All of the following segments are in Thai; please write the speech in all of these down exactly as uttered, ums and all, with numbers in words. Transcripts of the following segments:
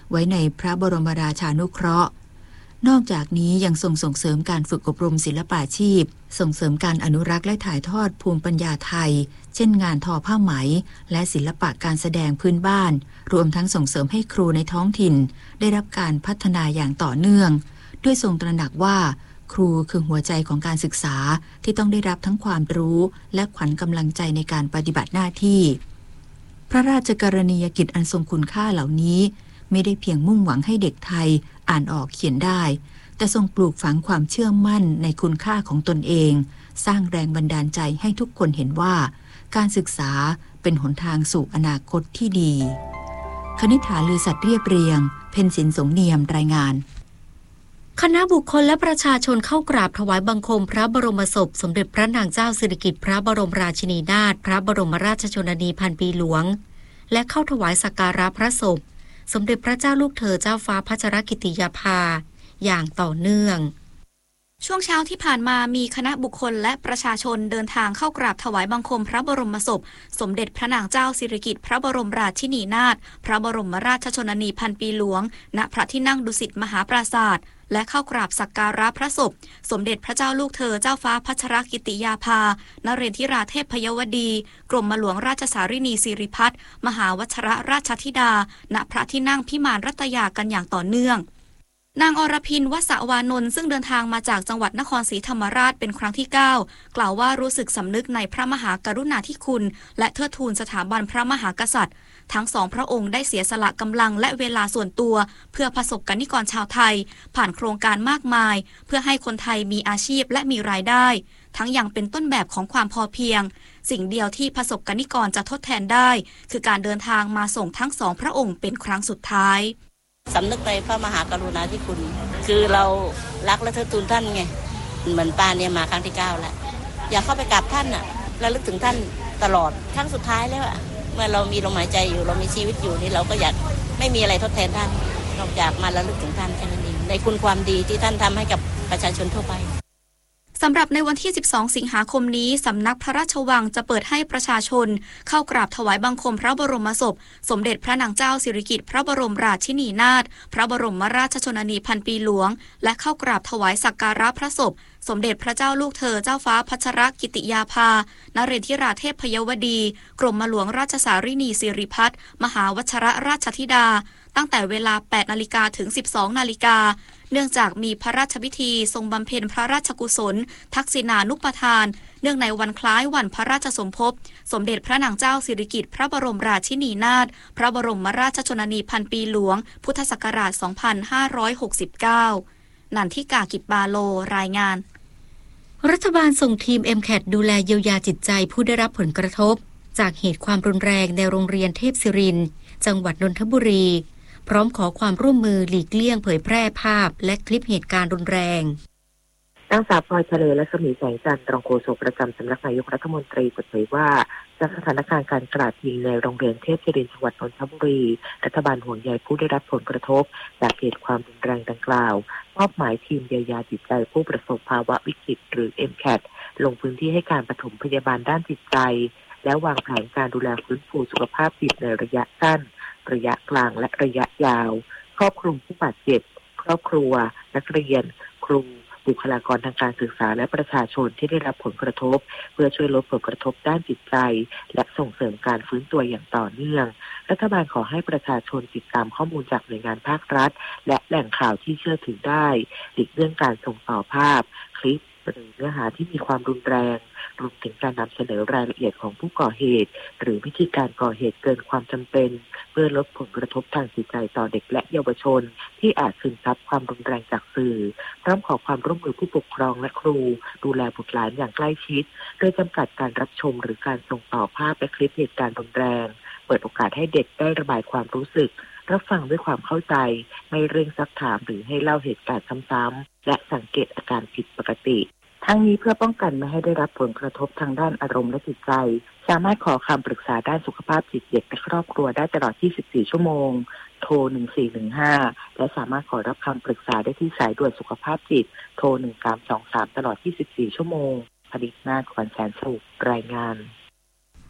ไว้ในพระบรมราชานุเคราะห์นอกจากนี้ยังทรงส่งเสริมการฝึกอบรมศิลปาชีพส่งเสริมการอนุรักษ์และถ่ายทอดภูมิปัญญาไทยเช่นงานทอผ้าไหมและศิลปะการแสดงพื้นบ้านรวมทั้งส่งเสริมให้ครูในท้องถิ่นได้รับการพัฒนาอย่างต่อเนื่องด้วยทรงตระหนักว่าครูคือหัวใจของการศึกษาที่ต้องได้รับทั้งความรู้และขวัญกำลังใจในการปฏิบัติหน้าที่พระราชกรณียกิจอันทรงคุณค่าเหล่านี้ไม่ได้เพียงมุ่งหวังให้เด็กไทยอ่านออกเขียนได้แต่ทรงปลูกฝังความเชื่อมั่นในคุณค่าของตนเองสร้างแรงบันดาลใจให้ทุกคนเห็นว่าการศึกษาเป็นหนทางสู่อนาคตที่ดีคณิษฐาลือสัตว์เรียบเรียงเพ็ญศิลป์สงเนียมรายงานคณะบุคคลและประชาชนเข้ากราบถวายบังคมพระบรมศพสมเด็จพระนางเจ้าสิริกิติ์พระบรมราชินีนาถพระบรมราชชนนีพันปีหลวงและเข้าถวายสักการะพระศพสมเด็จพระเจ้าลูกเธอเจ้าฟ้าพัชรกิติยาภาอย่างต่อเนื่องช่วงเช้าที่ผ่านมามีคณะบุคคลและประชาชนเดินทางเข้ากราบถวายบังคมพระบรมศพสมเด็จพระนางเจ้าสิริกิติ์พระบรมราชินีนาถพระบรมราชชนนีพันปีหลวงณพระที่นั่งดุสิตมหาปราสาทและเข้ากราบสักการะพระศพสมเด็จพระเจ้าลูกเธอเจ้าฟ้าพัชรกิติยาภานเรนทิราเทพยวดีกรมหลวงราชสารินีสิริพัฒน์มหาวชรราชธิดาณพระที่นั่งพิมานรัตยากันอย่างต่อเนื่องนางอรพินวสวานนท์ซึ่งเดินทางมาจากจังหวัดนครศรีธรรมราชเป็นครั้งที่เก้ากล่าวว่ารู้สึกสำนึกในพระมหากรุณาธิคุณและเทิดทูนสถาบันพระมหากษัตริย์ทั้งสองพระองค์ได้เสียสละกำลังและเวลาส่วนตัวเพื่อประสบกนิกรชาวไทยผ่านโครงการมากมายเพื่อให้คนไทยมีอาชีพและมีรายได้ทั้งยังเป็นต้นแบบของความพอเพียงสิ่งเดียวที่ประสบกนิกรจะทดแทนได้คือการเดินทางมาส่งทั้งสองพระองค์เป็นครั้งสุดท้ายสำนึกในพระมหากรุณาธิคุณคือเรารักและเทิดทูนท่านไงเหมือนป้าเนี่ยมาครั้งที่เก้าแล้วอยากเข้าไปกราบท่านน่ะระลึกถึงท่านตลอดครั้งสุดท้ายแล้วอะเมื่อเรามีลมหายใจอยู่เรามีชีวิตอยู่นี่เราก็อยากไม่มีอะไรทดแทนท่านนอกจากมาระลึกถึงท่านแค่นั้นเองในคุณความดีที่ท่านทำให้กับประชาชนทั่วไปสำหรับในวันที่สิบสองสิงหาคมนี้สำนักพระราชวังจะเปิดให้ประชาชนเข้ากราบถวายบังคมพระบรมศพสมเด็จพระนางเจ้าสิริกิติ์พระบรมราชินีนาถพระบรมราชชนนีพันปีหลวงและเข้ากราบถวายสักการะพระศพสมเด็จพระเจ้าลูกเธอเจ้าฟ้าพัชรกิติยาภานเรนทิราเทพพยวดีกรมหลวงราชสารินีสิริพัฒน์มหาวชรราชธิดาตั้งแต่เวลา แปดนาฬิกาถึง สิบสองนาฬิกาเนื่องจากมีพระราชพิธีทรงบำเพ็ญพระราชกุศลทักษิณานุปทานเนื่องในวันคล้ายวันพระราชสมภพสมเด็จพระนางเจ้าสิริกิติ์พระบรมราชินีนาถพระบรมราชชนนีพันปีหลวงพุทธศักราช สองพันห้าร้อยหกสิบเก้า นันทิกากิจบาโลรายงานรัฐบาลส่งทีม เอ็ม แคท ดูแลเยียวยาจิตใจผู้ได้รับผลกระทบจากเหตุความรุนแรงในโรงเรียนเทพศิรินทร์จังหวัดนนทบุรีพร้อมขอความร่วมมือหลีกเลี่ยงเผยแพร่ภาพและคลิปเหตุการณ์รุนแรงนางสาวพลอยทะเลและสมีแสงจันทร์รองโฆษกประจำสำนักนายกรัฐมนตรีเปิดเผยว่าจากสถานการณ์การกราดยิงในโรงเรียนเทพศิรินทร์จังหวัดนนทบุรีรัฐบาลห่วงใยผู้ได้รับผลกระทบจากเหตุความรุนแรงดังกล่าวมอบหมายทีมเยียวยาจิตใจผู้ประสบภาวะวิกฤตหรือ เอ็ม แคท ลงพื้นที่ให้การปฐมพยาบาลด้านจิตใจและวางแผนการดูแลฟื้นฟูสุขภาพจิตในระยะสั้นระยะกลางและระยะยาวครอบคลุมผู้บาดเจ็บครอบครัวนักเรียนครูบุคลากรทางการศึกษาและประชาชนที่ได้รับผลกระทบเพื่อช่วยลดผลกระทบด้านจิตใจและส่งเสริมการฟื้นตัวอย่างต่อเนื่องรัฐบาลขอให้ประชาชนติดตามข้อมูลจากหน่วยงานภาครัฐและแหล่งข่าวที่เชื่อถือได้หลีกเลี่ยงการส่งต่อภาพคลิปหรือเนื้อหาที่มีความรุนแรงรวมถึงการนำเสนอรายละเอียดของผู้ก่อเหตุหรือวิธีการก่อเหตุเกินความจำเป็นเพื่อลดผลกระทบทางจิตใจต่อเด็กและเยาวชนที่อาจซึมซับความรุนแรงจากสื่อพร้อมขอความร่วมมือผู้ปกครองและครูดูแลบุตรหลานอย่างใกล้ชิดโดยจำกัดการรับชมหรือการส่งต่อภาพและคลิปเหตุการณ์รุนแรงเปิดโอกาสให้เด็กได้ระบายความรู้สึกรับฟังด้วยความเข้าใจไม่เร่งซักถามหรือให้เล่าเหตุการณ์ซ้ำๆและสังเกตอาการผิดปกติทั้งนี้เพื่อป้องกันไม่ให้ได้รับผลกระทบทางด้านอารมณ์และจิตใจสามารถขอคำปรึกษาด้านสุขภาพจิตเด็กและครอบครัวได้ตลอดยี่สิบสี่ชั่วโมงโทรหนึ่งสี่หนึ่งห้าและสามารถขอรับคำปรึกษาได้ที่สายด่วนสุขภาพจิตโทรหนึ่งสามสองสามตลอดยี่สิบสี่ชั่วโมงผลิตนาถ ขวัญแสนสุขรายงาน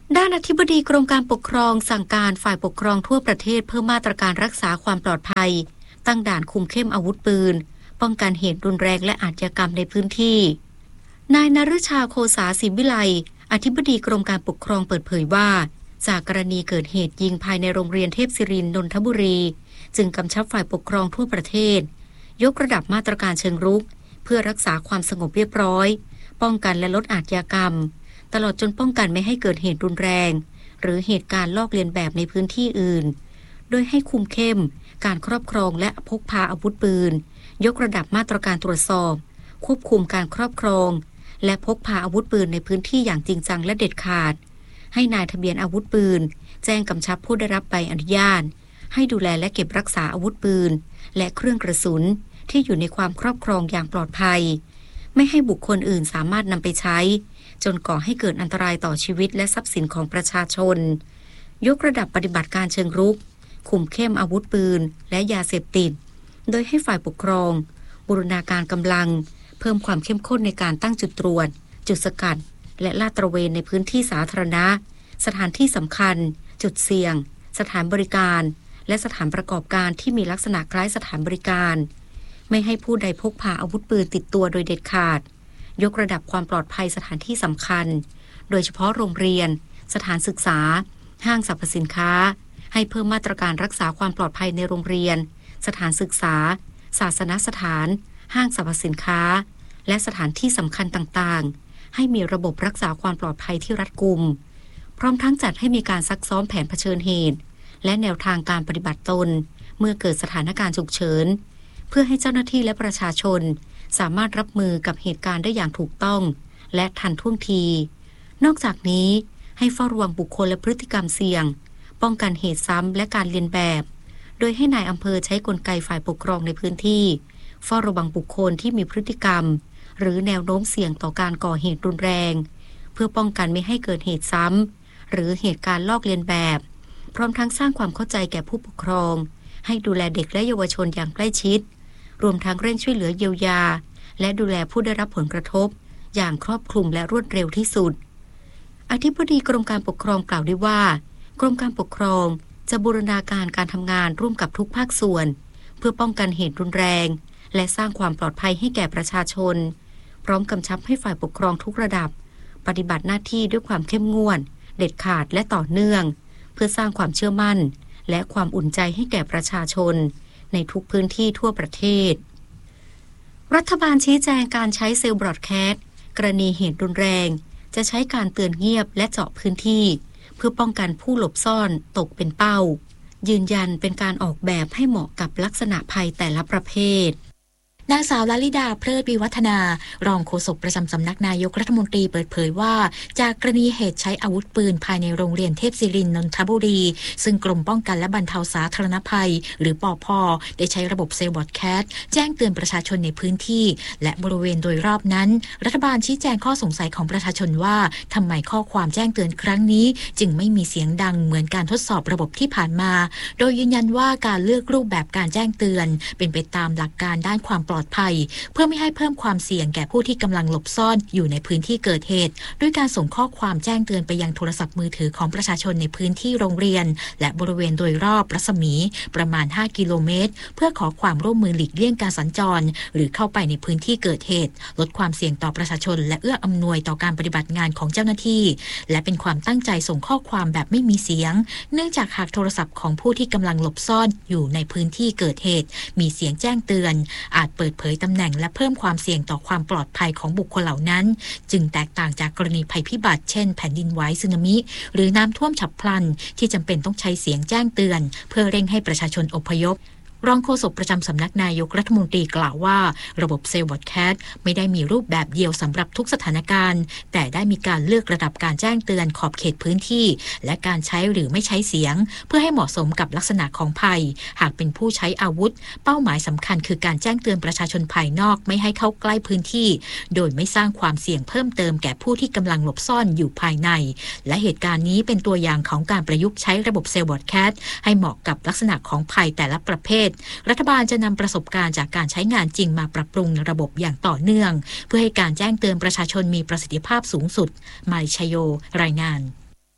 ด้านอธิบดีกรมการปกครองสั่งการฝ่ายปกครองทั่วประเทศเพิ่มมาตรการรักษาความปลอดภัยตั้งด่านคุมเข้มอาวุธปืนป้องกันเหตุรุนแรงและอาชญากรรมในพื้นที่นายนฤชาโคสาศิวิไลอธิบดีกรมการปกครองเปิดเผยว่าจากกรณีเกิดเหตุยิงภายในโรงเรียนเทพศิรินทร์นนทบุรีจึงกำชับฝ่ายปกครองทั่วประเทศยกระดับมาตรการเชิงรุกเพื่อรักษาความสงบเรียบร้อยป้องกันและลดอาชญากรรมตลอดจนป้องกันไม่ให้เกิดเหตุรุนแรงหรือเหตุการณ์ลอกเลียนแบบในพื้นที่อื่นโดยให้คุมเข้มการครอบครองและพกพาอาวุธปืนยกระดับมาตรการตรวจสอบควบคุมการครอบครองและพกพาอาวุธปืนในพื้นที่อย่างจริงจังและเด็ดขาดให้นายทะเบียนอาวุธปืนแจ้งกำชับผู้ได้รับใบอนุญาตให้ดูแลและเก็บรักษาอาวุธปืนและเครื่องกระสุนที่อยู่ในความครอบครองอย่างปลอดภัยไม่ให้บุคคลอื่นสามารถนำไปใช้จนก่อให้เกิดอันตรายต่อชีวิตและทรัพย์สินของประชาชนยกระดับปฏิบัติการเชิงรุกคุมเข้มอาวุธปืนและยาเสพติดโดยให้ฝ่ายปกครองบูรณาการกำลังเพิ่มความเข้มข้นในการตั้งจุดตรวจจุดสกัดและลาดตระเวนในพื้นที่สาธารณะสถานที่สำคัญจุดเสี่ยงสถานบริการและสถานประกอบการที่มีลักษณะคล้ายสถานบริการไม่ให้ผู้ใดพกพาอาวุธปืนติดตัวโดยเด็ดขาดยกระดับความปลอดภัยสถานที่สำคัญโดยเฉพาะโรงเรียนสถานศึกษาห้างสรรพสินค้าให้เพิ่มมาตรการรักษาความปลอดภัยในโรงเรียนสถานศึกษาศาสนสถานห้างสรรพสินค้าและสถานที่สำคัญต่างๆให้มีระบบรักษาความปลอดภัยที่รัดกุมพร้อมทั้งจัดให้มีการซักซ้อมแผนเผชิญเหตุและแนวทางการปฏิบัติตนเมื่อเกิดสถานการณ์ฉุกเฉินเพื่อให้เจ้าหน้าที่และประชาชนสามารถรับมือกับเหตุการณ์ได้อย่างถูกต้องและทันท่วงทีนอกจากนี้ให้เฝ้าระวังบุคคลและพฤติกรรมเสี่ยงป้องกันเหตุซ้ำและการเลียนแบบโดยให้นายอำเภอใช้กลไกฝ่ายปกครองในพื้นที่เฝ้าระวังบุคคลที่มีพฤติกรรมหรือแนวโน้มเสี่ยงต่อการก่อเหตุรุนแรงเพื่อป้องกันไม่ให้เกิดเหตุซ้ำหรือเหตุการณ์ลอกเลียนแบบพร้อมทั้งสร้างความเข้าใจแก่ผู้ปกครองให้ดูแลเด็กและเยาวชนอย่างใกล้ชิดรวมทั้งเร่งช่วยเหลือเยียวยาและดูแลผู้ได้รับผลกระทบอย่างครอบคลุมและรวดเร็วที่สุดอธิบดีกรมการปกครองกล่าวด้วยว่ากรมการปกครองจะบูรณาการการทำงานร่วมกับทุกภาคส่วนเพื่อป้องกันเหตุรุนแรงและสร้างความปลอดภัยให้แก่ประชาชนพร้อมกำชับให้ฝ่ายปกครองทุกระดับปฏิบัติหน้าที่ด้วยความเข้มงวดเด็ดขาดและต่อเนื่องเพื่อสร้างความเชื่อมั่นและความอุ่นใจให้แก่ประชาชนในทุกพื้นที่ทั่วประเทศรัฐบาลชี้แจงการใช้เซลล์บรอดแคสต์กรณีเหตุรุนแรงจะใช้การเตือนเงียบและเจาะพื้นที่เพื่อป้องกันผู้หลบซ่อนตกเป็นเป้ายืนยันเป็นการออกแบบให้เหมาะกับลักษณะภัยแต่ละประเภทนางสาวลลิดาเพลิดวิวัฒนารองโฆษกประจำสำนักนายกรัฐมนตรีเปิดเผยว่าจากกรณีเหตุใช้อาวุธปืนภายในโรงเรียนเทพศิรินทร์นนทบุรีซึ่งกรมป้องกันและบรรเทาสาธารณภัยหรือปภ.ได้ใช้ระบบเซลล์บรอดแคสต์แจ้งเตือนประชาชนในพื้นที่และบริเวณโดยรอบนั้นรัฐบาลชี้แจงข้อสงสัยของประชาชนว่าทำไมข้อความแจ้งเตือนครั้งนี้จึงไม่มีเสียงดังเหมือนการทดสอบระบบที่ผ่านมาโดยยืนยันว่าการเลือกรูปแบบการแจ้งเตือนเป็นไปตามหลักการด้านความปลอดภัยเพื่อไม่ให้เพิ่มความเสี่ยงแก่ผู้ที่กำลังหลบซ่อนอยู่ในพื้นที่เกิดเหตุด้วยการส่งข้อความแจ้งเตือนไปยังโทรศัพท์มือถือของประชาชนในพื้นที่โรงเรียนและบริเวณโดยรอบรัศมีประมาณห้ากิโลเมตรเพื่อขอความร่วมมือหลีกเลี่ยงการสัญจรหรือเข้าไปในพื้นที่เกิดเหตุลดความเสี่ยงต่อประชาชนและเอื้ออำนวยต่อการปฏิบัติงานของเจ้าหน้าที่และเป็นความตั้งใจส่งข้อความแบบไม่มีเสียงเนื่องจากหากโทรศัพท์ของผู้ที่กำลังหลบซ่อนอยู่ในพื้นที่เกิดเหตุมีเสียงแจ้งเตือนอาจเปิดเผยตำแหน่งและเพิ่มความเสี่ยงต่อความปลอดภัยของบุคคลเหล่านั้นจึงแตกต่างจากกรณีภัยพิบัติเช่นแผ่นดินไหวสึนามิหรือน้ำท่วมฉับพลันที่จำเป็นต้องใช้เสียงแจ้งเตือนเพื่อเร่งให้ประชาชนอพยพรองโฆษกประจำสำนักนายกรัฐมนตรีกล่าวว่าระบบเซลล์บรอดแคสต์ไม่ได้มีรูปแบบเดียวสำหรับทุกสถานการณ์แต่ได้มีการเลือกระดับการแจ้งเตือนขอบเขตพื้นที่และการใช้หรือไม่ใช้เสียงเพื่อให้เหมาะสมกับลักษณะของภัยหากเป็นผู้ใช้อาวุธเป้าหมายสำคัญคือการแจ้งเตือนประชาชนภายนอกไม่ให้เข้าใกล้พื้นที่โดยไม่สร้างความเสี่ยงเพิ่มเติมแก่ผู้ที่กำลังหลบซ่อนอยู่ภายในและเหตุการณ์นี้เป็นตัวอย่างของการประยุกต์ใช้ระบบเซลล์บรอดแคสต์ให้เหมาะกับลักษณะของภัยแต่ละประเภทรัฐบาลจะนำประสบการณ์จากการใช้งานจริงมาปรับปรุงระบบอย่างต่อเนื่องเพื่อให้การแจ้งเตือนประชาชนมีประสิทธิภาพสูงสุดมาริชโยรายงาน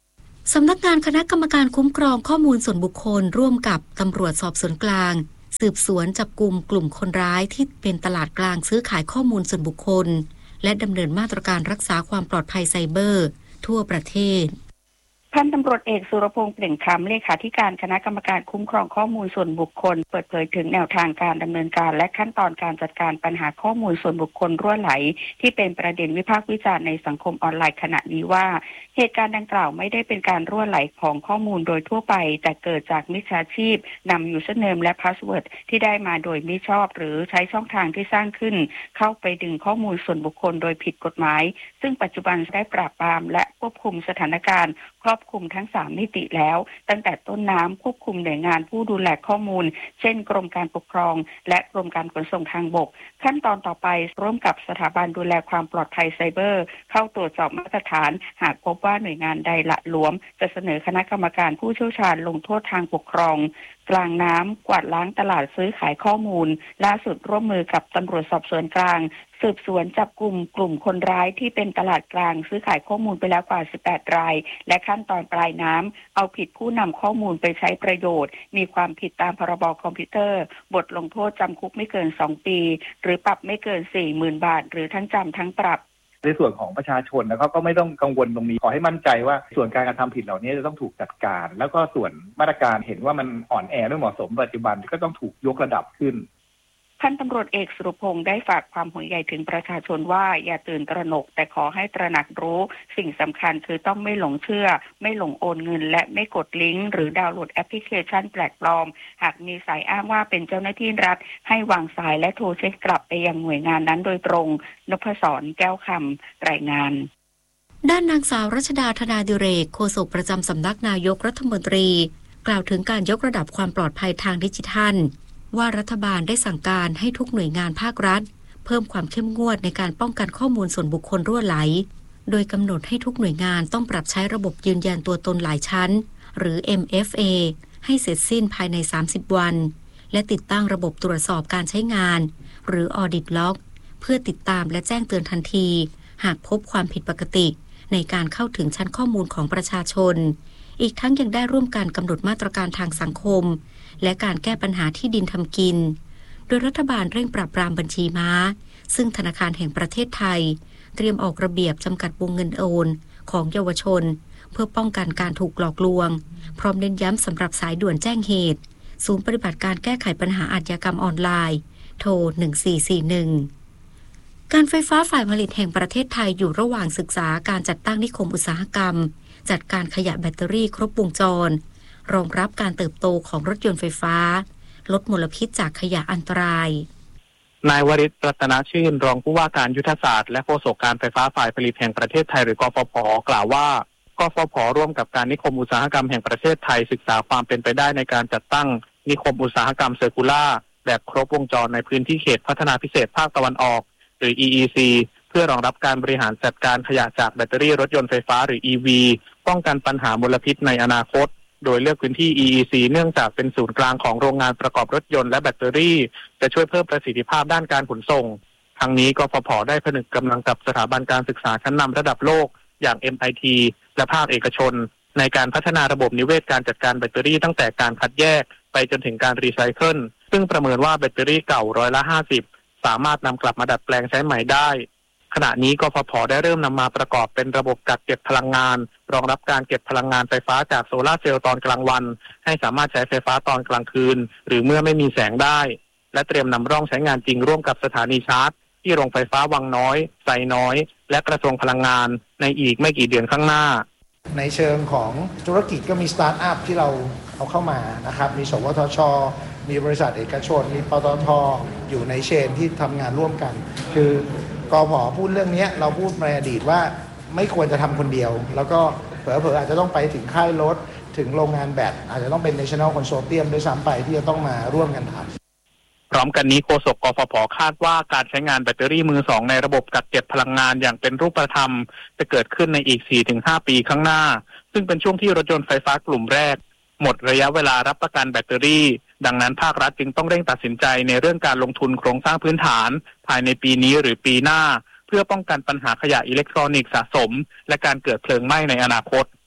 สำนักงานคณะกรรมการคุ้มครองข้อมูลส่วนบุคคลร่วมกับตำรวจสอบสวนกลางสืบสวนจับกุมกลุ่มคนร้ายที่เป็นตลาดกลางซื้อขายข้อมูลส่วนบุคคลและดำเนินมาตรการรักษาความปลอดภัยไซเบอร์ทั่วประเทศพันตำรวจเอกสุรพงษ์เปล่งคำเลขาธิการคณะกรรมการคุ้มครองข้อมูลส่วนบุคคลเปิดเผยถึงแนวทางการดำเนินการและขั้นตอนการจัดการปัญหาข้อมูลส่วนบุคคลรั่วไหลที่เป็นประเด็นวิพากษ์วิจารณ์ในสังคมออนไลน์ขณะนี้ว่าเหตุการณ์ดังกล่าวไม่ได้เป็นการรั่วไหลของข้อมูลโดยทั่วไปแต่เกิดจากมิจฉาชีพนำ username และ password ที่ได้มาโดยมิชอบหรือใช้ช่องทางที่สร้างขึ้นเข้าไปดึงข้อมูลส่วนบุคคลโดยผิดกฎหมายซึ่งปัจจุบันได้ปราบปรามและควบคุมสถานการณ์ครอบคลุมทั้งสามมิติแล้วตั้งแต่ต้นน้ำควบคุมหน่วยงานผู้ดูแลข้อมูลเช่นกรมการปกครองและกรมการขนส่งทางบกขั้นตอนต่อไปร่วมกับสถาบันดูแลความปลอดภัยไซเบอร์เข้าตรวจสอบมาตรฐานหากพบว่าหน่วยงานใดละหลวมจะเสนอคณะกรรมการผู้เชี่ยวชาญลงโทษทางปกครองกลางน้ำกวาดล้างตลาดซื้อขายข้อมูลล่าสุดร่วมมือกับตำรวจสอบสวนกลางสืบสวนจับกลุ่มกลุ่มคนร้ายที่เป็นตลาดกลางซื้อขายข้อมูลไปแล้วกว่าสิบแปดรายและขั้นตอนปลายน้ำเอาผิดผู้นำข้อมูลไปใช้ประโยชน์มีความผิดตามพรบคอมพิวเตอร์บทลงโทษจำคุกไม่เกินสองปีหรือปรับไม่เกิน สี่หมื่น บาทหรือทั้งจำทั้งปรับในส่วนของประชาชนนะครับก็ไม่ต้องกังวลตรงนี้ขอให้มั่นใจว่าส่วนการกระทำผิดเหล่านี้จะต้องถูกจัดการแล้วก็ส่วนมาตรการเห็นว่ามันอ่อนแอไม่เหมาะสมปัจจุบันก็ต้องถูกยกระดับขึ้นพันตำรวจเอกสุรพงษ์ได้ฝากความห่วงใยถึงประชาชนว่าอย่าตื่นตระหนกแต่ขอให้ตระหนักรู้สิ่งสำคัญคือต้องไม่หลงเชื่อไม่หลงโอนเงินและไม่กดลิงก์หรือดาวน์โหลดแอปพลิเคชันแปลกปลอมหากมีสายอ้างว่าเป็นเจ้าหน้าที่รัฐให้วางสายและโทรเช็คกลับไปยังหน่วยงานนั้นโดยตรงนพศรแก้วคำรายงานด้านนางสาวรัชดาธนาดิเรกโฆษกประจำสำนักนายกรัฐมนตรีกล่าวถึงการยกระดับความปลอดภัยทางดิจิทัลว่ารัฐบาลได้สั่งการให้ทุกหน่วยงานภาครัฐเพิ่มความเข้มงวดในการป้องกันข้อมูลส่วนบุคคลรั่วไหลโดยกำหนดให้ทุกหน่วยงานต้องปรับใช้ระบบยืนยันตัวตนหลายชั้นหรือ เอ็ม เอฟ เอ ให้เสร็จสิ้นภายในสามสิบวันและติดตั้งระบบตรวจสอบการใช้งานหรือ Audit Log เพื่อติดตามและแจ้งเตือนทันทีหากพบความผิดปกติในการเข้าถึงชั้นข้อมูลของประชาชนอีกทั้งยังได้ร่วมกันกำหนดมาตรการทางสังคมและการแก้ปัญหาที่ดินทำกินโดยรัฐบาลเร่งปราบปรามบัญชีม้าซึ่งธนาคารแห่งประเทศไทยเตรียมออกระเบียบจำกัดวงเงินโอนของเยาวชนเพื่อป้องกันการถูกหลอกลวงพร้อมเน้นย้ำสำหรับสายด่วนแจ้งเหตุศูนย์ปฏิบัติการแก้ไขปัญหาอาชญากรรมออนไลน์โทรหนึ่งสี่สี่หนึ่งการไฟฟ้าฝ่ายผลิตแห่งประเทศไทยอยู่ระหว่างศึกษาการจัดตั้งนิคมอุตสาหกรรมจัดการขยะแบตเตอรี่ครบวงจรรองรับการเติบโตของรถยนต์ไฟฟ้าลดมลพิษจากขยะอันตรายนายวริศ รัตนชื่นรองผู้ว่าการยุทธศาสตร์และโฆษกการไฟฟ้าฝ่ายผลิตแห่งประเทศไทยหรือกฟผ.กล่าวว่ากฟผ.ร่วมกับการนิคมอุตสาหกรรมแห่งประเทศไทยศึกษาความเป็นไปได้ในการจัดตั้งนิคมอุตสาหกรรมเซอร์คูล่าแบบครบวงจรในพื้นที่เขตพัฒนาพิเศษภาคตะวันออกหรือ อี อี ซี เพื่อรองรับการบริหารจัดการขยะจากแบตเตอรี่รถยนต์ไฟฟ้าหรือ อี วี ป้องกันปัญหามลพิษในอนาคตโดยเลือกพื้นที่ อี อี ซี เนื่องจากเป็นศูนย์กลางของโรงงานประกอบรถยนต์และแบตเตอรี่จะช่วยเพิ่มประสิทธิภาพด้านการขนส่งทั้งนี้กฟผ.ได้ผนึกกำลังกับสถาบันการศึกษาชั้นนำระดับโลกอย่าง เอ็ม ไอ ที และภาคเอกชนในการพัฒนาระบบนิเวศการจัดการแบตเตอรี่ตั้งแต่การคัดแยกไปจนถึงการรีไซเคิลซึ่งประเมินว่าแบตเตอรี่เก่าร้อยละห้าสิบสามารถนำกลับมาดัดแปลงใช้ใหม่ได้ขณะนี้กฟผ.ได้เริ่มนำมาประกอบเป็นระบบกักเก็บพลังงานรองรับการเก็บพลังงานไฟฟ้าจากโซลาร์เซลล์ตอนกลางวันให้สามารถใช้ไฟฟ้าตอนกลางคืนหรือเมื่อไม่มีแสงได้และเตรียมนำร่องใช้งานจริงร่วมกับสถานีชาร์จที่โรงไฟฟ้าวังน้อยไซน้อยและกระทรวงพลังงานในอีกไม่กี่เดือนข้างหน้าในเชิงของธุรกิจก็มีสตาร์ทอัพที่เราเอาเข้ามานะครับมีสวทช.มีบริษัทเอกชนมีปตท.อยู่ในเชนที่ทำงานร่วมกันคือกผ.พูดเรื่องนี้เราพูดในอดีตว่าไม่ควรจะทำคนเดียวแล้วก็เผลอๆอาจจะต้องไปถึงค่ายรถถึงโรงงานแบตอาจจะต้องเป็น National Consortium ด้วยซ้ำไปที่จะต้องมาร่วมกันทำพร้อมกันนี้โฆษกกฟผ.คาดว่าการใช้งานแบตเตอรี่มือสองในระบบกักเก็บพลังงานอย่างเป็นรูปธรรมจะเกิดขึ้นในอีก สี่ถึงห้า ปีข้างหน้าซึ่งเป็นช่วงที่รถยนต์ไฟฟ้ากลุ่มแรกหมดระยะเวลารับประกันแบตเตอรี่ดังนั้นภาครัฐจึงต้องเร่งตัดสินใจในเรื่องการลงทุนโครงสร้างพื้นฐานภายในปีนี้หรือปีหน้าเพื่อป้องกันปัญหาขยะอิเล็กทรอนิกส์สะสมและการเกิดเพลิงไหม้ในอนาคต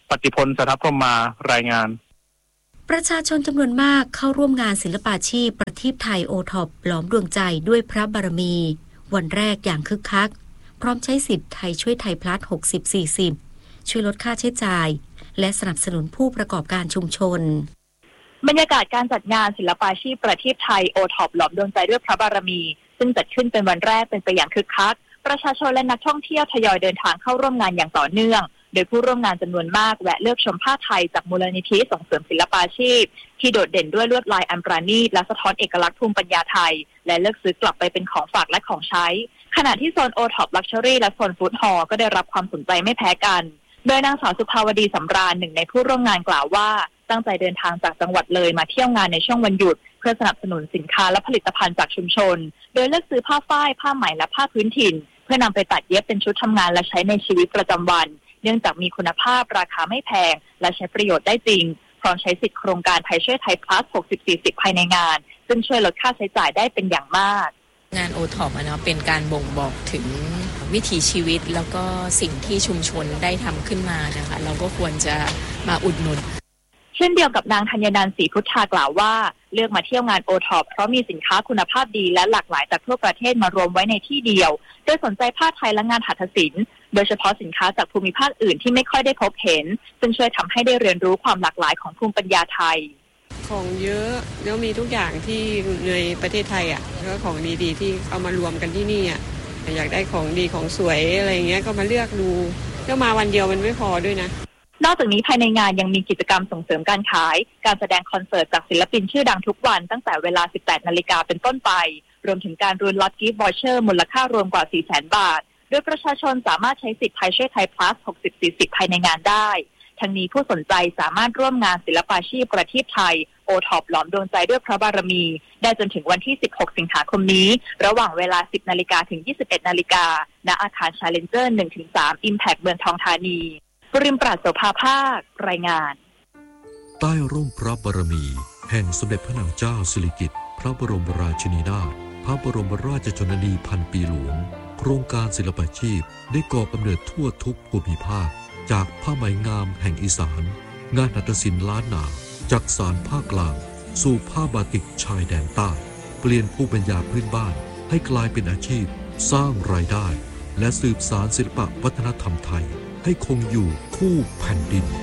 ปฏิพล สทัพพรหมารายงานประชาชนจำนวนมากเข้าร่วมงานศิลปาชีพประทีปไทยโอท็อปหลอมดวงใจด้วยพระบารมีวันแรกอย่างคึกคักพร้อมใช้สิทธิ์ไทยช่วยไทยพลัส หกสิบ สี่สิบ ช่วยลดค่าใช้จ่ายและสนับสนุนผู้ประกอบการชุมชนบรรยากาศการจัดงานศิลปาชีพประทีปไทยโอท็อปหลอมดวงใจด้วยพระบารมีซึ่งจัดขึ้นเป็นวันแรกเป็นไปอย่างคึกคักประชาชนและนักท่องเที่ยวทยอยเดินทางเข้าร่วมงานอย่างต่อเนื่องโดยผู้ร่วมงานจำนวนมากแวะเลือกชมผ้าไทยจากมูลนิธิส่งเสริมศิลปาชีพที่โดดเด่นด้วยลวดลายอันประณีตและสะท้อนเอกลักษณ์ภูมิปัญญาไทยและเลือกซื้อกลับไปเป็นของฝากและของใช้ขณะที่โซนโอท็อปลักชัวรี่และโซนฟู้ดฮอลล์ก็ได้รับความสนใจไม่แพ้กันโดยนางสาวสุภาวดีสำราญหนึ่งในผู้ร่วมงานกล่าวว่าตั้งใจเดินทางจากจังหวัดเลยมาเที่ยวงานในช่วงวันหยุดเพื่อสนับสนุนสินค้าและผลิตภัณฑ์จากชุมชนโดยเลือกซื้อผ้าฝ้ายผ้าไหมและผ้าพื้นถิ่นเพื่อนำไปตัดเย็บเป็นชุดทำงานและใช้ในชีวิตประจำวันเนื่องจากมีคุณภาพราคาไม่แพงและใช้ประโยชน์ได้จริงพร้อมใช้สิทธิโครงการไทยช่วยไทยพลัส หกสิบ สี่สิบ ภายในงานซึ่งช่วยลดค่าใช้จ่ายได้เป็นอย่างมากงานโอท็อปนะเป็นการบ่งบอกถึงวิถีชีวิตแล้วก็สิ่งที่ชุมชนได้ทำขึ้นมานะคะเราก็ควรจะมาอุดหนุนเช่นเดียวกับนางธัญนันท์ศรีพุทธากล่าวว่าเลือกมาเที่ยวงานโอท็อปเพราะมีสินค้าคุณภาพดีและหลากหลายจากทั่วประเทศมารวมไว้ในที่เดียวโดยสนใจผ้าไทยและงานหัตถศิลป์โดยเฉพาะสินค้าจากภูมิภาคอื่นที่ไม่ค่อยได้พบเห็นซึ่งช่วยทำให้ได้เรียนรู้ความหลากหลายของภูมิปัญญาไทยของเยอะแล้วมีทุกอย่างที่ในประเทศไทยอ่ะแล้วก็ของดีๆที่เอามารวมกันที่นี่อ่ะอยากได้ของดีของสวยอะไรเงี้ยก็มาเลือกดูแล้วมาวันเดียวมันไม่พอด้วยนะนอกจากนี้ภายในงานยังมีกิจกรรมส่งเสริมการขายการแสดงคอนเสิร์ตจากศิลปินชื่อดังทุกวันตั้งแต่เวลา สิบแปดนาฬิกา เป็นต้นไปรวมถึงการรุนล็อตกิฟต์วอเชอร์มูลค่ารวมกว่า สี่แสน บาทโดยประชาชนสามารถใช้สิทธิ์ไทยช่วยไทยพลัส หกสิบ สี่สิบ ภายในงานได้ทั้งนี้ผู้สนใจสามารถร่วมงานศิลปาชีพประทีปไทยโอท็อปหลอมดวงใจด้วยพระบารมีได้จนถึงวันที่ สิบหก สิงหาคมนี้ระหว่างเวลา สิบนาฬิกา ถึง ยี่สิบเอ็ดนาฬิกา ณ อาคาร Challenger หนึ่งถึงสาม Impact เมืองทองธานีปริมปราศโสภาภาครายงานใต้ร่มพระบารมีแห่งสมเด็จพระนางเจ้าสิริกิติ์พระบรมราชินีนาถพระบรมราชชนนีพันปีหลวงโครงการศิลปาชีพได้ก่อกำเนิดทั่วทุกภูมิภาคจากผ้าไหมงามแห่งอีสานงานหัตถศิลป์ล้านนาจากสารภาคกลางสู่ผ้าบาติกชายแดนใต้เปลี่ยนภูมิปัญญาพื้นบ้านให้กลายเป็นอาชีพสร้างรายได้และสืบสานศิลปวัฒนธรรมไทยให้คงอยู่คู่แผ่นดิน